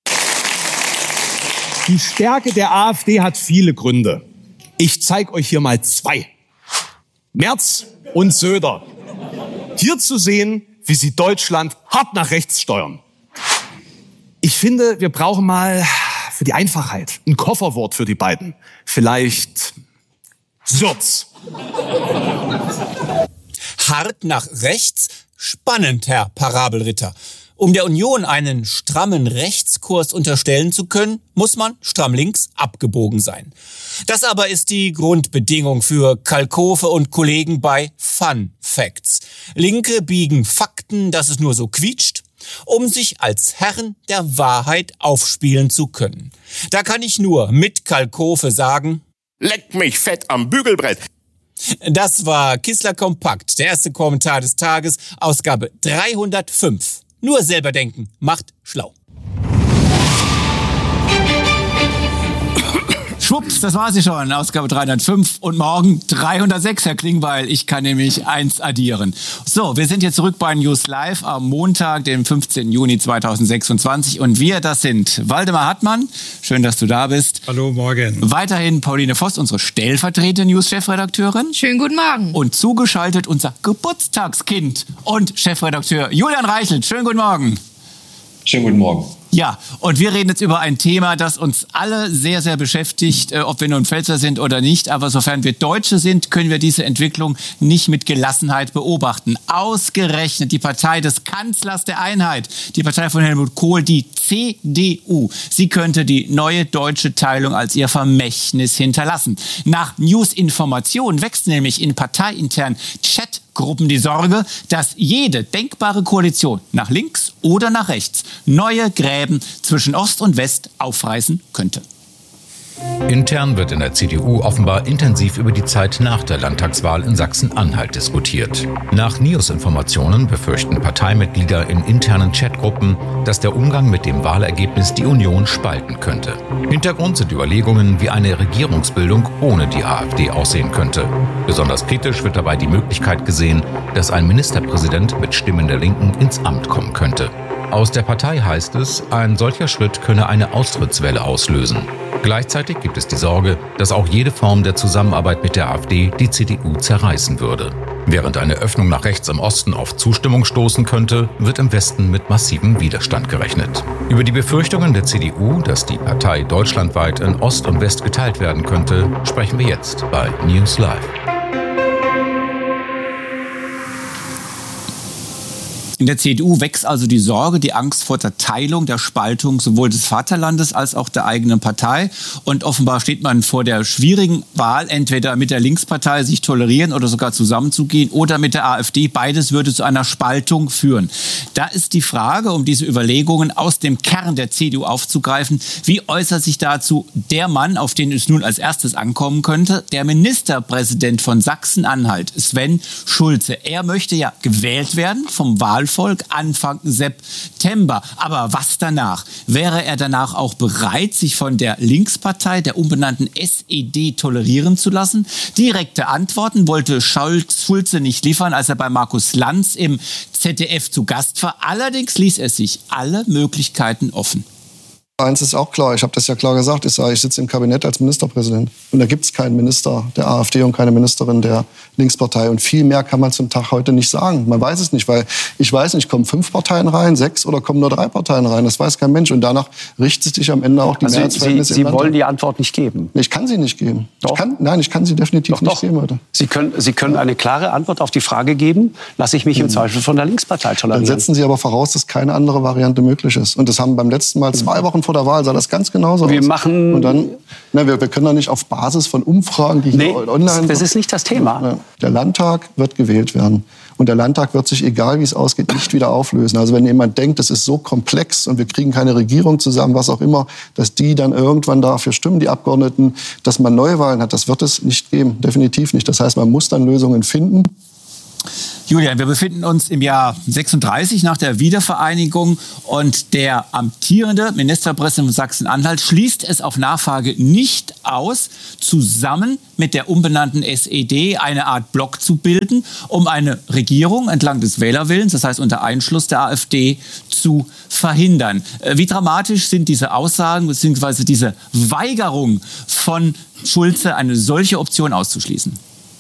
Die Stärke der AfD hat viele Gründe. Ich zeige euch hier mal zwei. Merz und Söder. Hier zu sehen, wie sie Deutschland hart nach rechts steuern. Ich finde, wir brauchen mal für die Einfachheit ein Kofferwort für die beiden. Vielleicht Sürz. Hart nach rechts? Spannend, Herr Parabelritter. Um der Union einen strammen Rechtskurs unterstellen zu können, muss man stramm links abgebogen sein. Das aber ist die Grundbedingung für Kalkofe und Kollegen bei Fun Facts. Linke biegen Fakten, dass es nur so quietscht, um sich als Herren der Wahrheit aufspielen zu können. Da kann ich nur mit Kalkofe sagen: Leck mich fett am Bügelbrett. Das war Kissler Kompakt, der erste Kommentar des Tages, Ausgabe dreihundertfünf. Nur selber denken macht schlau. Schwupps, das war sie schon, Ausgabe dreihundertfünf und morgen dreihundertsechs, Herr Klingbeil. Ich kann nämlich eins addieren. So, wir sind jetzt zurück bei News Live am Montag, dem fünfzehnten Juni zweitausendsechsundzwanzig. Und wir, das sind Waldemar Hartmann, schön, dass du da bist. Hallo, morgen. Weiterhin Pauline Voss, unsere stellvertretende News-Chefredakteurin. Schönen guten Morgen. Und zugeschaltet unser Geburtstagskind und Chefredakteur Julian Reichelt. Schönen guten Morgen. Schönen guten Morgen. Ja, und wir reden jetzt über ein Thema, das uns alle sehr, sehr beschäftigt, äh, ob wir nun Pfälzer sind oder nicht. Aber sofern wir Deutsche sind, können wir diese Entwicklung nicht mit Gelassenheit beobachten. Ausgerechnet die Partei des Kanzlers der Einheit, die Partei von Helmut Kohl, die C D U. Sie könnte die neue deutsche Teilung als ihr Vermächtnis hinterlassen. Nach News-Informationen wächst nämlich in parteiinternen Chatgruppen die Sorge, dass jede denkbare Koalition nach links oder nach rechts neue Gräben zwischen Ost und West aufreißen könnte. Intern wird in der C D U offenbar intensiv über die Zeit nach der Landtagswahl in Sachsen-Anhalt diskutiert. Nach News-Informationen befürchten Parteimitglieder in internen Chatgruppen, dass der Umgang mit dem Wahlergebnis die Union spalten könnte. Hintergrund sind Überlegungen, wie eine Regierungsbildung ohne die AfD aussehen könnte. Besonders kritisch wird dabei die Möglichkeit gesehen, dass ein Ministerpräsident mit Stimmen der Linken ins Amt kommen könnte. Aus der Partei heißt es, ein solcher Schritt könne eine Austrittswelle auslösen. Gleichzeitig gibt es die Sorge, dass auch jede Form der Zusammenarbeit mit der AfD die C D U zerreißen würde. Während eine Öffnung nach rechts im Osten auf Zustimmung stoßen könnte, wird im Westen mit massivem Widerstand gerechnet. Über die Befürchtungen der C D U, dass die Partei deutschlandweit in Ost und West geteilt werden könnte, sprechen wir jetzt bei News Live. In der C D U wächst also die Sorge, die Angst vor der Teilung, der Spaltung sowohl des Vaterlandes als auch der eigenen Partei. Und offenbar steht man vor der schwierigen Wahl, entweder mit der Linkspartei sich tolerieren oder sogar zusammenzugehen oder mit der AfD. Beides würde zu einer Spaltung führen. Da ist die Frage, um diese Überlegungen aus dem Kern der C D U aufzugreifen, wie äußert sich dazu der Mann, auf den es nun als erstes ankommen könnte, der Ministerpräsident von Sachsen-Anhalt, Sven Schulze. Er möchte ja gewählt werden vom Wahlvolk Anfang September. Aber was danach? Wäre er danach auch bereit, sich von der Linkspartei, der umbenannten S E D, tolerieren zu lassen? Direkte Antworten wollte Schulze nicht liefern, als er bei Markus Lanz im Z D F zu Gast war. Allerdings ließ er sich alle Möglichkeiten offen. Eins ist auch klar, ich habe das ja klar gesagt, ich sage, ich sitze im Kabinett als Ministerpräsident. Und da gibt es keinen Minister der AfD und keine Ministerin der Linkspartei. Und viel mehr kann man zum Tag heute nicht sagen. Man weiß es nicht, weil ich weiß nicht, kommen fünf Parteien rein, sechs oder kommen nur drei Parteien rein. Das weiß kein Mensch. Und danach richtet sich am Ende auch die also Mehrheitsverhältnisse Sie, im Sie Landtag. wollen die Antwort nicht geben? Ich kann sie nicht geben. Doch. Ich kann, nein, ich kann sie definitiv doch, nicht doch. geben heute. Sie können, Sie können eine klare Antwort auf die Frage geben, lasse ich mich im Zweifel von der Linkspartei tolerieren. Dann setzen Sie aber voraus, dass keine andere Variante möglich ist. Und das haben beim letzten Mal, zwei Wochen vor der Wahl, sah das ganz genauso Wir aus. machen Und dann, na, wir, wir können da nicht auf Basis von Umfragen, die nee, hier online... das ist nicht das Thema. Na, der Landtag wird gewählt werden. Und der Landtag wird sich, egal wie es ausgeht, nicht wieder auflösen. Also wenn jemand denkt, das ist so komplex und wir kriegen keine Regierung zusammen, was auch immer, dass die dann irgendwann dafür stimmen, die Abgeordneten, dass man Neuwahlen hat, das wird es nicht geben. Definitiv nicht. Das heißt, man muss dann Lösungen finden. Julian, wir befinden uns im Jahr sechsunddreißig nach der Wiedervereinigung und der amtierende Ministerpräsident von Sachsen-Anhalt schließt es auf Nachfrage nicht aus, zusammen mit der umbenannten S E D eine Art Block zu bilden, um eine Regierung entlang des Wählerwillens, das heißt unter Einschluss der AfD, zu verhindern. Wie dramatisch sind diese Aussagen bzw. diese Weigerung von Schulze, eine solche Option auszuschließen?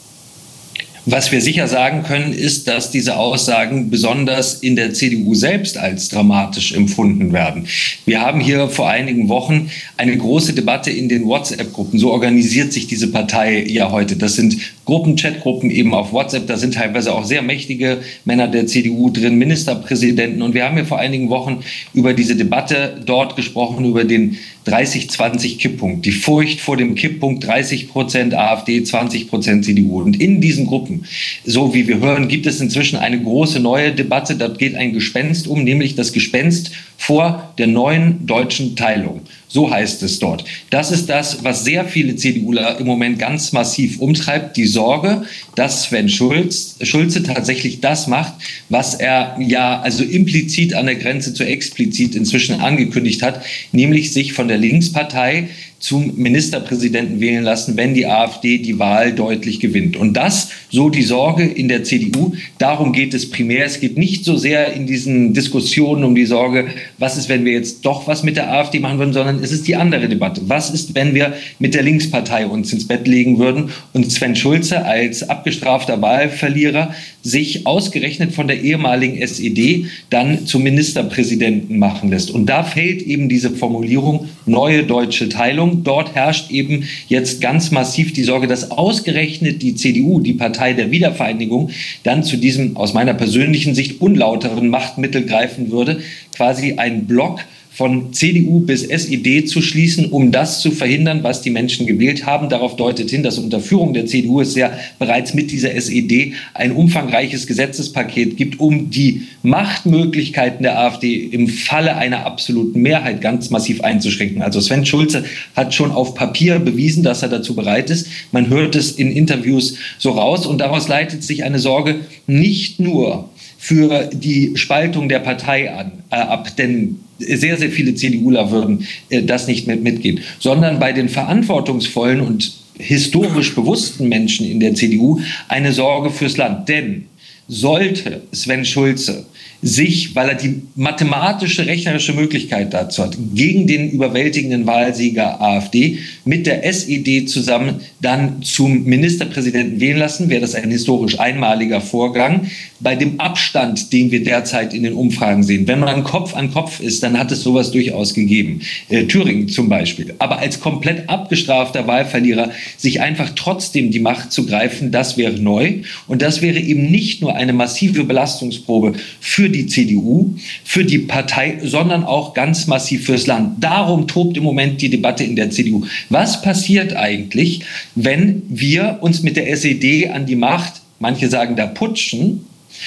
Was wir sicher sagen können, ist, dass diese Aussagen besonders in der C D U selbst als dramatisch empfunden werden. Wir haben hier vor einigen Wochen eine große Debatte in den WhatsApp-Gruppen. So organisiert sich diese Partei ja heute. Das sind Gruppen, Chatgruppen eben auf WhatsApp. Da sind teilweise auch sehr mächtige Männer der C D U drin, Ministerpräsidenten. Und wir haben hier vor einigen Wochen über diese Debatte dort gesprochen, über den dreißig zwanzig Kipppunkt. Die Furcht vor dem Kipppunkt, dreißig Prozent AfD, zwanzig Prozent C D U. Und in diesen Gruppen, so wie wir hören, gibt es inzwischen eine große neue Debatte. Dort geht ein Gespenst um, nämlich das Gespenst vor der neuen deutschen Teilung. So heißt es dort. Das ist das, was sehr viele CDUler im Moment ganz massiv umtreibt. Die Sorge, dass Sven Schulz, Schulze tatsächlich das macht, was er ja also implizit an der Grenze zu explizit inzwischen angekündigt hat, nämlich sich von der Linkspartei zum Ministerpräsidenten wählen lassen, wenn die AfD die Wahl deutlich gewinnt. Und das, so die Sorge in der C D U, darum geht es primär. Es geht nicht so sehr in diesen Diskussionen um die Sorge, was ist, wenn wir jetzt doch was mit der AfD machen würden, sondern es ist die andere Debatte. Was ist, wenn wir mit der Linkspartei uns ins Bett legen würden und Sven Schulze als abgestrafter Wahlverlierer sich ausgerechnet von der ehemaligen S E D dann zum Ministerpräsidenten machen lässt. Und da fällt eben diese Formulierung neue deutsche Teilung. Dort herrscht eben jetzt ganz massiv die Sorge, dass ausgerechnet die C D U, die Partei der Wiedervereinigung, dann zu diesem aus meiner persönlichen Sicht unlauteren Machtmittel greifen würde, quasi ein Block von C D U bis S E D zu schließen, um das zu verhindern, was die Menschen gewählt haben. Darauf deutet hin, dass unter Führung der C D U es ja bereits mit dieser S E D ein umfangreiches Gesetzespaket gibt, um die Machtmöglichkeiten der AfD im Falle einer absoluten Mehrheit ganz massiv einzuschränken. Also Sven Schulze hat schon auf Papier bewiesen, dass er dazu bereit ist. Man hört es in Interviews so raus und daraus leitet sich eine Sorge nicht nur für die Spaltung der Partei an, äh, ab, denn sehr, sehr viele CDUler würden äh, das nicht mit mitgehen, sondern bei den verantwortungsvollen und historisch bewussten Menschen in der C D U eine Sorge fürs Land. Denn sollte Sven Schulze sich, weil er die mathematische, rechnerische Möglichkeit dazu hat, gegen den überwältigenden Wahlsieger AfD mit der S E D zusammen dann zum Ministerpräsidenten wählen lassen, wäre das ein historisch einmaliger Vorgang. Bei dem Abstand, den wir derzeit in den Umfragen sehen, wenn man Kopf an Kopf ist, dann hat es sowas durchaus gegeben. Äh, Thüringen zum Beispiel. Aber als komplett abgestrafter Wahlverlierer sich einfach trotzdem die Macht zu greifen, das wäre neu. Und das wäre eben nicht nur eine massive Belastungsprobe für die C D U, für die Partei, sondern auch ganz massiv fürs Land. Darum tobt im Moment die Debatte in der C D U. Was passiert eigentlich, wenn wir uns mit der S E D an die Macht, manche sagen da putschen,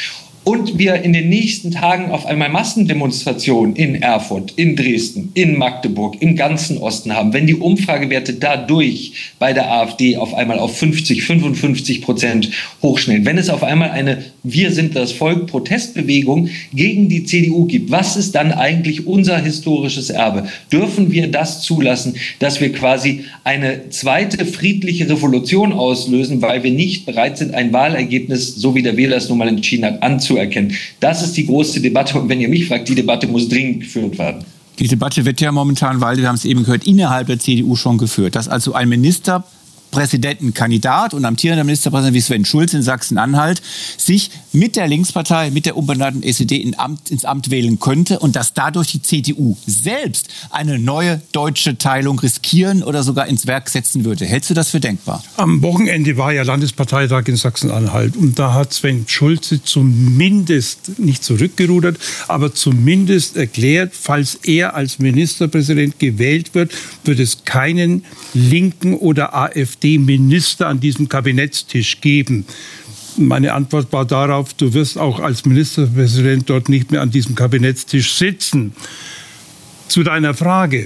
und wir in den nächsten Tagen auf einmal Massendemonstrationen in Erfurt, in Dresden, in Magdeburg, im ganzen Osten haben, wenn die Umfragewerte dadurch bei der AfD auf einmal auf fünfzig, fünfundfünfzig Prozent hochschnellen, wenn es auf einmal eine Wir sind das Volk Protestbewegung gegen die C D U gibt, was ist dann eigentlich unser historisches Erbe? Dürfen wir das zulassen, dass wir quasi eine zweite friedliche Revolution auslösen, weil wir nicht bereit sind, ein Wahlergebnis, so wie der Wähler es nun mal entschieden hat, anzuerkennen? Das ist die große Debatte. Und wenn ihr mich fragt, die Debatte muss dringend geführt werden. Die Debatte wird ja momentan, weil wir haben es eben gehört, innerhalb der C D U schon geführt, dass also ein Ministerpräsidentenkandidat und amtierender Ministerpräsident wie Sven Schulze in Sachsen-Anhalt sich mit der Linkspartei, mit der umbenannten S E D in Amt, ins Amt wählen könnte und dass dadurch die C D U selbst eine neue deutsche Teilung riskieren oder sogar ins Werk setzen würde. Hältst du das für denkbar? Am Wochenende war ja Landesparteitag in Sachsen-Anhalt und da hat Sven Schulze zumindest nicht zurückgerudert, aber zumindest erklärt, falls er als Ministerpräsident gewählt wird, wird es keinen linken oder AfD-Minister an diesem Kabinettstisch geben. Meine Antwort war darauf, du wirst auch als Ministerpräsident dort nicht mehr an diesem Kabinettstisch sitzen. Zu deiner Frage.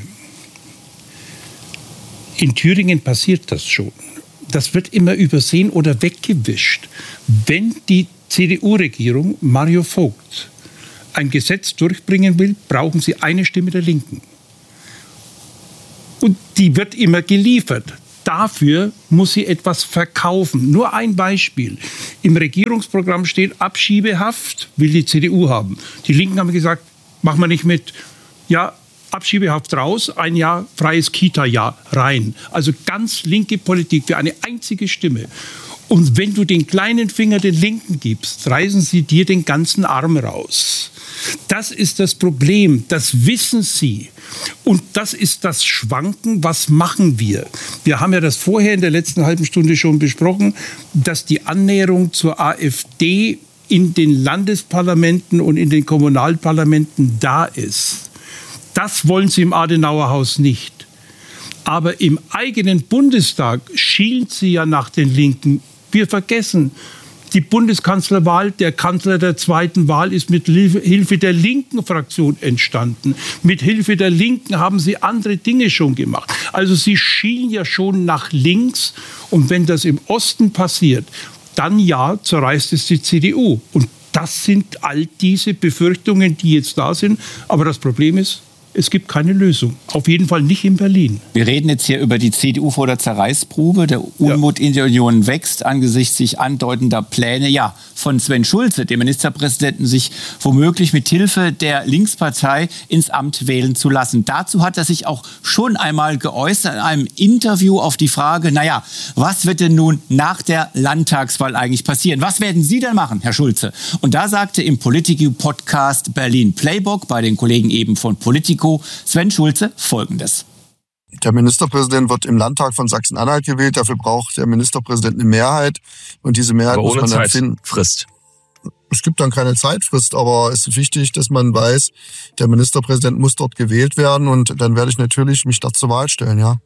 In Thüringen passiert das schon. Das wird immer übersehen oder weggewischt. Wenn die C D U-Regierung, Mario Vogt, ein Gesetz durchbringen will, brauchen sie eine Stimme der Linken. Und die wird immer geliefert. Dafür muss sie etwas verkaufen. Nur ein Beispiel. Im Regierungsprogramm steht, Abschiebehaft will die C D U haben. Die Linken haben gesagt, machen wir nicht mit. Ja, Abschiebehaft raus, ein Jahr freies Kita-Jahr rein. Also ganz linke Politik für eine einzige Stimme. Und wenn du den kleinen Finger den Linken gibst, reißen sie dir den ganzen Arm raus. Das ist das Problem, das wissen sie. Und das ist das Schwanken, was machen wir? Wir haben ja das vorher in der letzten halben Stunde schon besprochen, dass die Annäherung zur AfD in den Landesparlamenten und in den Kommunalparlamenten da ist. Das wollen sie im Adenauerhaus nicht. Aber im eigenen Bundestag schielt sie ja nach den Linken. Wir vergessen, die Bundeskanzlerwahl, der Kanzler der zweiten Wahl ist mit Hilfe der linken Fraktion entstanden. Mit Hilfe der Linken haben sie andere Dinge schon gemacht. Also sie schielen ja schon nach links. Und wenn das im Osten passiert, dann ja, zerreißt es die C D U. Und das sind all diese Befürchtungen, die jetzt da sind. Aber das Problem ist, es gibt keine Lösung. Auf jeden Fall nicht in Berlin. Wir reden jetzt hier über die C D U vor der Zerreißprobe. Der Unmut ja. in der Union wächst angesichts sich andeutender Pläne ja, von Sven Schulze, dem Ministerpräsidenten, sich womöglich mit Hilfe der Linkspartei ins Amt wählen zu lassen. Dazu hat er sich auch schon einmal geäußert in einem Interview auf die Frage, naja, was wird denn nun nach der Landtagswahl eigentlich passieren? Was werden Sie denn machen, Herr Schulze? Und da sagte im Politico-Podcast Berlin Playbook bei den Kollegen eben von Politico Sven Schulze Folgendes. Der Ministerpräsident wird im Landtag von Sachsen-Anhalt gewählt. Dafür braucht der Ministerpräsident eine Mehrheit. Und diese Mehrheit aber ohne muss man dann Zeit. finden. Frist. Es gibt dann keine Zeitfrist, aber es ist wichtig, dass man weiß, der Ministerpräsident muss dort gewählt werden. Und dann werde ich natürlich mich dort zur Wahl stellen, ja.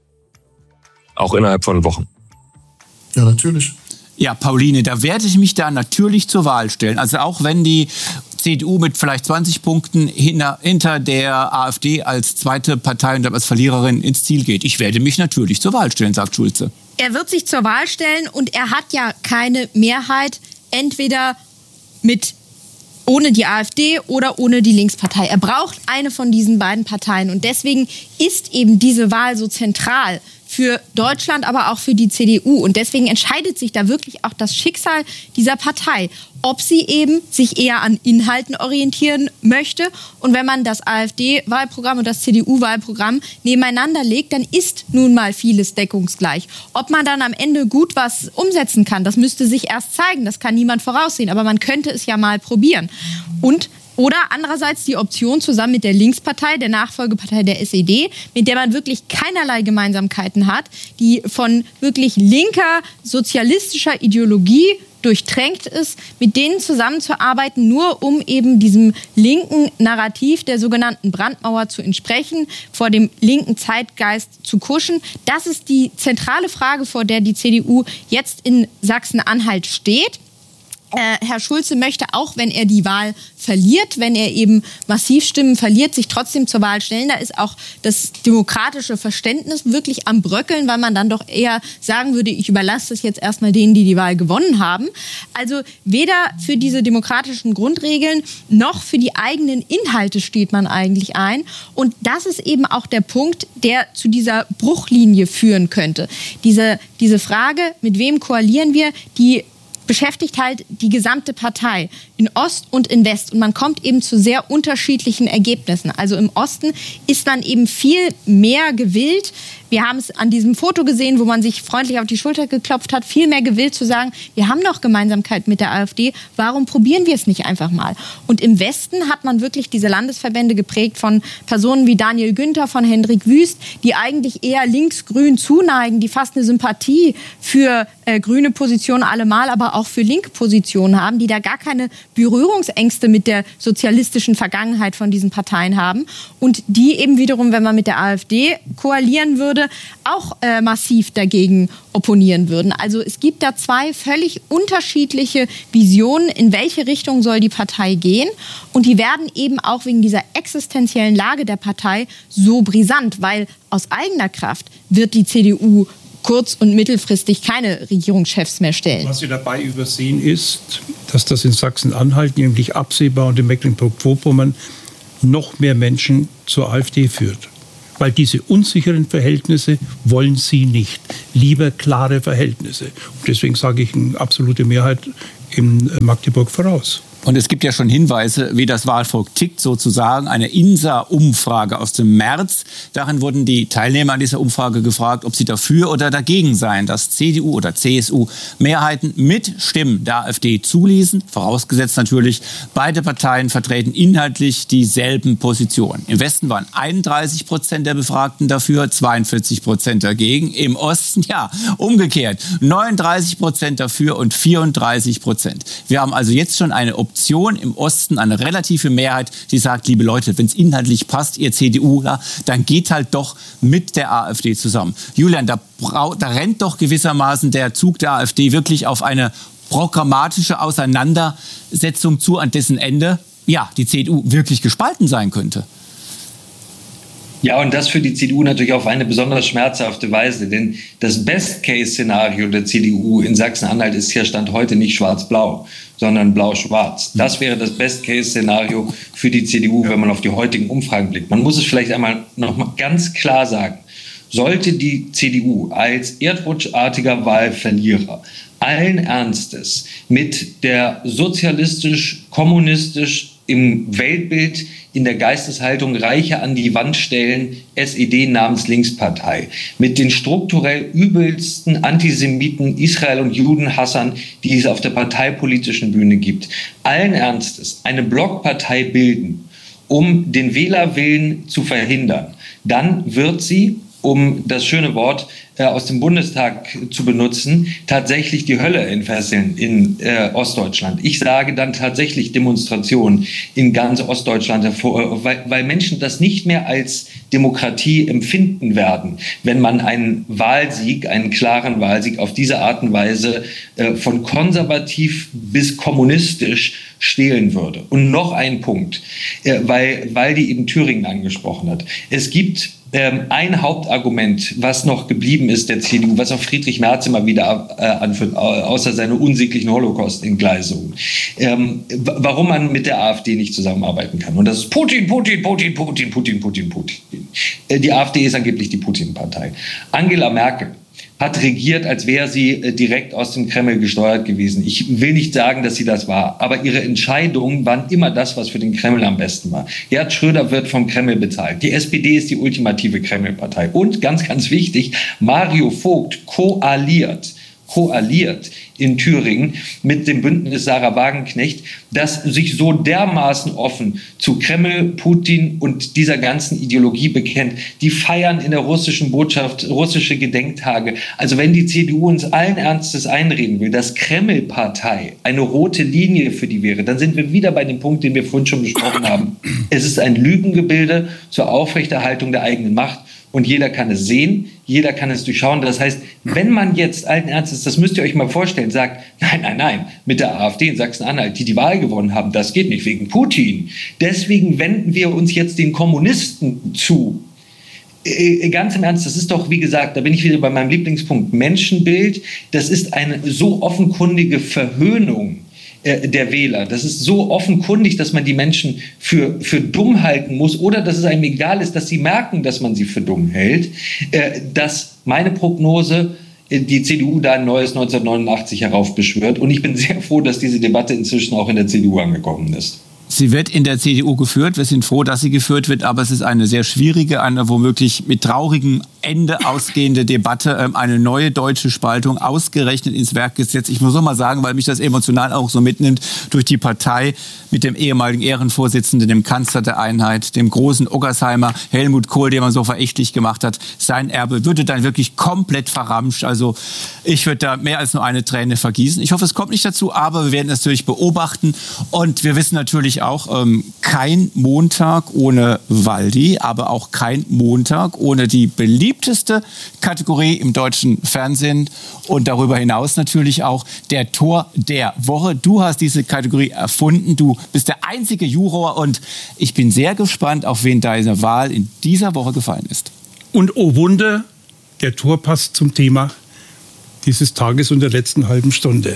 Auch innerhalb von Wochen. Ja, natürlich. Ja, Pauline, da werde ich mich da natürlich zur Wahl stellen. Also auch wenn die C D U mit vielleicht zwanzig Punkten hinter, hinter der AfD als zweite Partei und als Verliererin ins Ziel geht. Ich werde mich natürlich zur Wahl stellen, sagt Schulze. Er wird sich zur Wahl stellen und er hat ja keine Mehrheit, entweder mit ohne die AfD oder ohne die Linkspartei. Er braucht eine von diesen beiden Parteien und deswegen ist eben diese Wahl so zentral für Deutschland, aber auch für die C D U. Und deswegen entscheidet sich da wirklich auch das Schicksal dieser Partei, ob sie eben sich eher an Inhalten orientieren möchte. Und wenn man das AfD-Wahlprogramm und das C D U-Wahlprogramm nebeneinander legt, dann ist nun mal vieles deckungsgleich. Ob man dann am Ende gut was umsetzen kann, das müsste sich erst zeigen. Das kann niemand voraussehen. Aber man könnte es ja mal probieren. Und Oder andererseits die Option zusammen mit der Linkspartei, der Nachfolgepartei der S E D, mit der man wirklich keinerlei Gemeinsamkeiten hat, die von wirklich linker, sozialistischer Ideologie durchtränkt ist, mit denen zusammenzuarbeiten, nur um eben diesem linken Narrativ der sogenannten Brandmauer zu entsprechen, vor dem linken Zeitgeist zu kuschen. Das ist die zentrale Frage, vor der die C D U jetzt in Sachsen-Anhalt steht. Äh, Herr Schulze möchte, auch wenn er die Wahl verliert, wenn er eben massiv Stimmen verliert, sich trotzdem zur Wahl stellen. Da ist auch das demokratische Verständnis wirklich am Bröckeln, weil man dann doch eher sagen würde, ich überlasse das jetzt erstmal denen, die die Wahl gewonnen haben. Also weder für diese demokratischen Grundregeln noch für die eigenen Inhalte steht man eigentlich ein. Und das ist eben auch der Punkt, der zu dieser Bruchlinie führen könnte. Diese, diese Frage, mit wem koalieren wir, die beschäftigt halt die gesamte Partei in Ost und in West. Und man kommt eben zu sehr unterschiedlichen Ergebnissen. Also im Osten ist man eben viel mehr gewillt. Wir haben es an diesem Foto gesehen, wo man sich freundlich auf die Schulter geklopft hat, viel mehr gewillt zu sagen, wir haben doch Gemeinsamkeit mit der AfD, warum probieren wir es nicht einfach mal? Und im Westen hat man wirklich diese Landesverbände geprägt von Personen wie Daniel Günther, von Hendrik Wüst, die eigentlich eher links-grün zuneigen, die fast eine Sympathie für äh, grüne Positionen allemal, aber auch für linke Positionen haben, die da gar keine Berührungsängste mit der sozialistischen Vergangenheit von diesen Parteien haben und die eben wiederum, wenn man mit der AfD koalieren würde, auch äh, massiv dagegen opponieren würden. Also es gibt da zwei völlig unterschiedliche Visionen, in welche Richtung soll die Partei gehen. Und die werden eben auch wegen dieser existenziellen Lage der Partei so brisant, weil aus eigener Kraft wird die C D U kurz- und mittelfristig keine Regierungschefs mehr stellen. Was Sie dabei übersehen ist, dass das in Sachsen-Anhalt nämlich absehbar und in Mecklenburg-Vorpommern noch mehr Menschen zur AfD führt. Weil diese unsicheren Verhältnisse wollen sie nicht. Lieber klare Verhältnisse. Und deswegen sage ich eine absolute Mehrheit in Magdeburg voraus. Und es gibt ja schon Hinweise, wie das Wahlvolk tickt, sozusagen. Eine INSA-Umfrage aus dem März. Darin wurden die Teilnehmer an dieser Umfrage gefragt, ob sie dafür oder dagegen seien, dass C D U oder C S U Mehrheiten mit Stimmen der AfD zuließen. Vorausgesetzt natürlich, beide Parteien vertreten inhaltlich dieselben Positionen. Im Westen waren einunddreißig Prozent der Befragten dafür, zweiundvierzig Prozent dagegen. Im Osten, ja, umgekehrt. neununddreißig Prozent dafür und vierunddreißig Prozent. Wir haben also jetzt schon eine Option im Osten, eine relative Mehrheit, die sagt, liebe Leute, wenn es inhaltlich passt, ihr C D U, ja, dann geht halt doch mit der AfD zusammen. Julian, da, da rennt doch gewissermaßen der Zug der AfD wirklich auf eine programmatische Auseinandersetzung zu, an dessen Ende, ja, die C D U wirklich gespalten sein könnte. Ja, und das für die C D U natürlich auf eine besonders schmerzhafte Weise, denn das Best-Case-Szenario der C D U in Sachsen-Anhalt ist hier Stand heute nicht schwarz-blau, sondern blau-schwarz. Das wäre das Best-Case-Szenario für die C D U, wenn man auf die heutigen Umfragen blickt. Man muss es vielleicht einmal noch mal ganz klar sagen. Sollte die C D U als erdrutschartiger Wahlverlierer allen Ernstes mit der sozialistisch-kommunistisch im Weltbild, in der Geisteshaltung Reiche an die Wand stellen, S E D namens Linkspartei, mit den strukturell übelsten Antisemiten, Israel- und Judenhassern, die es auf der parteipolitischen Bühne gibt, allen Ernstes eine Blockpartei bilden, um den Wählerwillen zu verhindern, dann wird sie, um das schöne Wort äh, aus dem Bundestag zu benutzen, tatsächlich die Hölle entfesseln in äh, Ostdeutschland. Ich sage dann tatsächlich Demonstrationen in ganz Ostdeutschland hervor, weil, weil Menschen das nicht mehr als Demokratie empfinden werden, wenn man einen Wahlsieg, einen klaren Wahlsieg auf diese Art und Weise äh, von konservativ bis kommunistisch stehlen würde. Und noch ein Punkt, äh, weil, weil die eben Thüringen angesprochen hat. Es gibt Ähm, ein Hauptargument, was noch geblieben ist der C D U, was auch Friedrich Merz immer wieder äh, anführt, außer seine unsäglichen Holocaust-Entgleisungen, ähm, warum man mit der AfD nicht zusammenarbeiten kann. Und das ist Putin, Putin, Putin, Putin, Putin, Putin, Putin. Äh, die AfD ist angeblich die Putin-Partei. Angela Merkel hat regiert, als wäre sie direkt aus dem Kreml gesteuert gewesen. Ich will nicht sagen, dass sie das war, aber ihre Entscheidungen waren immer das, was für den Kreml am besten war. Gerhard Schröder wird vom Kreml bezahlt. Die S P D ist die ultimative Kreml-Partei. Und ganz, ganz wichtig, Mario Vogt koaliert, koaliert in Thüringen mit dem Bündnis Sarah Wagenknecht, das sich so dermaßen offen zu Kreml, Putin und dieser ganzen Ideologie bekennt. Die feiern in der russischen Botschaft russische Gedenktage. Also wenn die C D U uns allen Ernstes einreden will, dass Kreml-Partei eine rote Linie für die wäre, dann sind wir wieder bei dem Punkt, den wir vorhin schon besprochen haben. Es ist ein Lügengebilde zur Aufrechterhaltung der eigenen Macht. Und jeder kann es sehen, jeder kann es durchschauen. Das heißt, wenn man jetzt allen Ernstes, das müsst ihr euch mal vorstellen, sagt, nein, nein, nein, mit der AfD in Sachsen-Anhalt, die die Wahl gewonnen haben, das geht nicht wegen Putin. Deswegen wenden wir uns jetzt den Kommunisten zu. Äh, ganz im Ernst, das ist doch, wie gesagt, da bin ich wieder bei meinem Lieblingspunkt, Menschenbild. Das ist eine so offenkundige Verhöhnung der Wähler. Das ist so offenkundig, dass man die Menschen für, für dumm halten muss oder dass es einem egal ist, dass sie merken, dass man sie für dumm hält, dass meine Prognose die C D U da ein neues neunzehnhundertneunundachtzig heraufbeschwört. Und ich bin sehr froh, dass diese Debatte inzwischen auch in der C D U angekommen ist. Sie wird in der C D U geführt. Wir sind froh, dass sie geführt wird, aber es ist eine sehr schwierige, eine womöglich mit traurigem Ende ausgehende Debatte, eine neue deutsche Spaltung ausgerechnet ins Werk gesetzt. Ich muss noch mal sagen, weil mich das emotional auch so mitnimmt, durch die Partei mit dem ehemaligen Ehrenvorsitzenden, dem Kanzler der Einheit, dem großen Oggersheimer, Helmut Kohl, den man so verächtlich gemacht hat. Sein Erbe würde dann wirklich komplett verramscht. Also ich würde da mehr als nur eine Träne vergießen. Ich hoffe, es kommt nicht dazu, aber wir werden es natürlich beobachten. Und wir wissen natürlich auch, ähm, kein Montag ohne Waldi, aber auch kein Montag ohne die beliebteste Kategorie im deutschen Fernsehen und darüber hinaus natürlich auch der Tor der Woche. Du hast diese Kategorie erfunden, du bist der einzige Juror und ich bin sehr gespannt, auf wen deine Wahl in dieser Woche gefallen ist. Und oh Wunder, der Tor passt zum Thema dieses Tages und der letzten halben Stunde.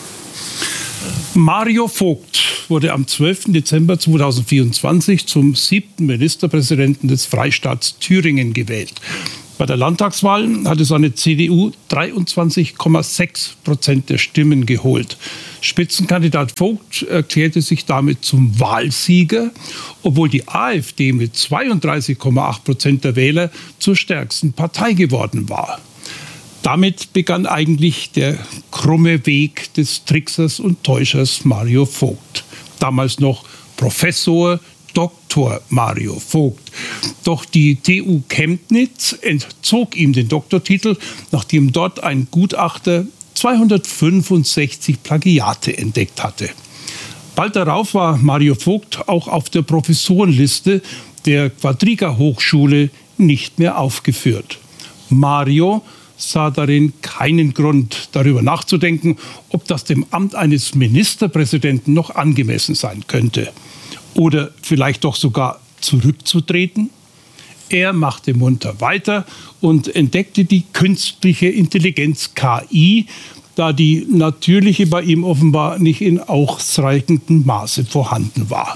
Mario Vogt wurde am zwölften Dezember zweitausendvierundzwanzig zum siebten Ministerpräsidenten des Freistaats Thüringen gewählt. Bei der Landtagswahl hatte seine C D U dreiundzwanzig Komma sechs Prozent der Stimmen geholt. Spitzenkandidat Vogt erklärte sich damit zum Wahlsieger, obwohl die AfD mit zweiunddreißig Komma acht Prozent der Wähler zur stärksten Partei geworden war. Damit begann eigentlich der krumme Weg des Tricksers und Täuschers Mario Vogt. Damals noch Professor Doktor Mario Vogt. Doch die T U Chemnitz entzog ihm den Doktortitel, nachdem dort ein Gutachter zweihundertfünfundsechzig Plagiate entdeckt hatte. Bald darauf war Mario Vogt auch auf der Professorenliste der Quadriga Hochschule nicht mehr aufgeführt. Mario sah darin keinen Grund, darüber nachzudenken, ob das dem Amt eines Ministerpräsidenten noch angemessen sein könnte. Oder vielleicht doch sogar zurückzutreten? Er machte munter weiter und entdeckte die künstliche Intelligenz K I, da die natürliche bei ihm offenbar nicht in ausreichendem Maße vorhanden war.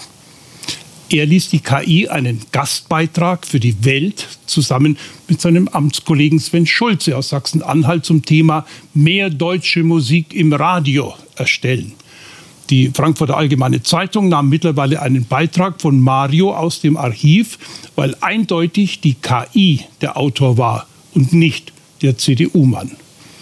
Er ließ die K I einen Gastbeitrag für die Welt zusammen mit seinem Amtskollegen Sven Schulze aus Sachsen-Anhalt zum Thema Mehr deutsche Musik im Radio erstellen. Die Frankfurter Allgemeine Zeitung nahm mittlerweile einen Beitrag von Mario aus dem Archiv, weil eindeutig die K I der Autor war und nicht der C D U-Mann.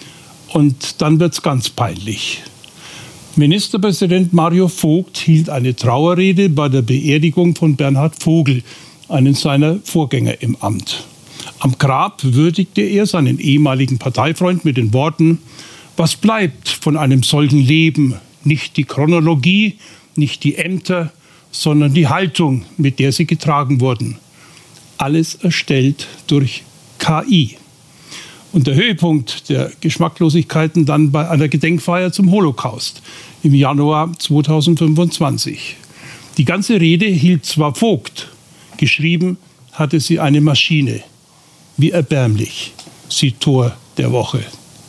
Und dann wird's ganz peinlich. Ministerpräsident Mario Vogt hielt eine Trauerrede bei der Beerdigung von Bernhard Vogel, einen seiner Vorgänger im Amt. Am Grab würdigte er seinen ehemaligen Parteifreund mit den Worten: Was bleibt von einem solchen Leben? Nicht die Chronologie, nicht die Ämter, sondern die Haltung, mit der sie getragen wurden. Alles erstellt durch K I. Und der Höhepunkt der Geschmacklosigkeiten dann bei einer Gedenkfeier zum Holocaust im Januar zweitausendfünfundzwanzig. Die ganze Rede hielt zwar Vogt, geschrieben hatte sie eine Maschine. Wie erbärmlich, sie Tor der Woche.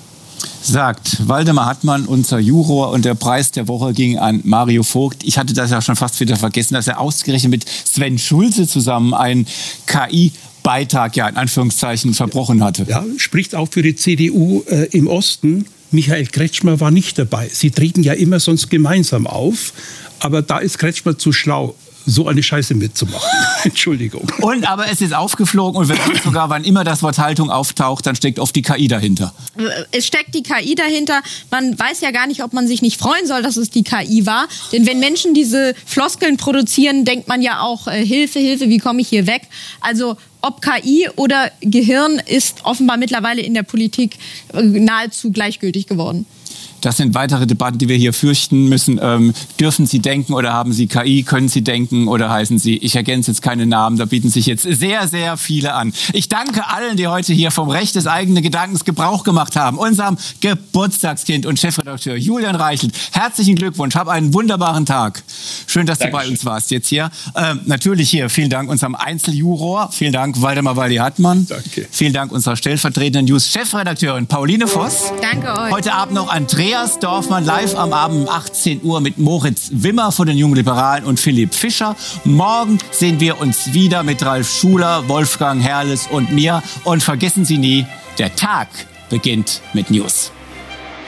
Sagt Waldemar Hartmann, unser Juror, und der Preis der Woche ging an Mario Vogt. Ich hatte das ja schon fast wieder vergessen, dass er ausgerechnet mit Sven Schulze zusammen einen K I Beitrag, ja in Anführungszeichen, verbrochen hatte. Ja, spricht auch für die C D U äh, im Osten. Michael Kretschmer war nicht dabei. Sie treten ja immer sonst gemeinsam auf, aber da ist Kretschmer zu schlau, so eine Scheiße mitzumachen. Entschuldigung. Und aber es ist aufgeflogen und wenn sogar, wann immer das Wort Haltung auftaucht, dann steckt oft die K I dahinter. Es steckt die K I dahinter. Man weiß ja gar nicht, ob man sich nicht freuen soll, dass es die K I war. Denn wenn Menschen diese Floskeln produzieren, denkt man ja auch, äh, Hilfe, Hilfe, wie komme ich hier weg? Also ob K I oder Gehirn ist offenbar mittlerweile in der Politik äh, nahezu gleichgültig geworden. Das sind weitere Debatten, die wir hier fürchten müssen. Ähm, dürfen Sie denken oder haben Sie K I? Können Sie denken oder heißen Sie? Ich ergänze jetzt keine Namen, da bieten sich jetzt sehr, sehr viele an. Ich danke allen, die heute hier vom Recht des eigenen Gedankens Gebrauch gemacht haben. Unserem Geburtstagskind und Chefredakteur Julian Reichelt. Herzlichen Glückwunsch, hab einen wunderbaren Tag. Schön, dass Dankeschön. Du bei uns warst jetzt hier. Ähm, natürlich hier, vielen Dank unserem Einzeljuror. Vielen Dank Waldemar Waldi-Hartmann. Danke. Vielen Dank unserer stellvertretenden News-Chefredakteurin Pauline Voss. Danke euch. Heute Abend noch Andrea Andreas Dorfmann live am Abend um achtzehn Uhr mit Moritz Wimmer von den Jungen Liberalen und Philipp Fischer. Morgen sehen wir uns wieder mit Ralf Schuler, Wolfgang Herrles und mir. Und vergessen Sie nie, der Tag beginnt mit News.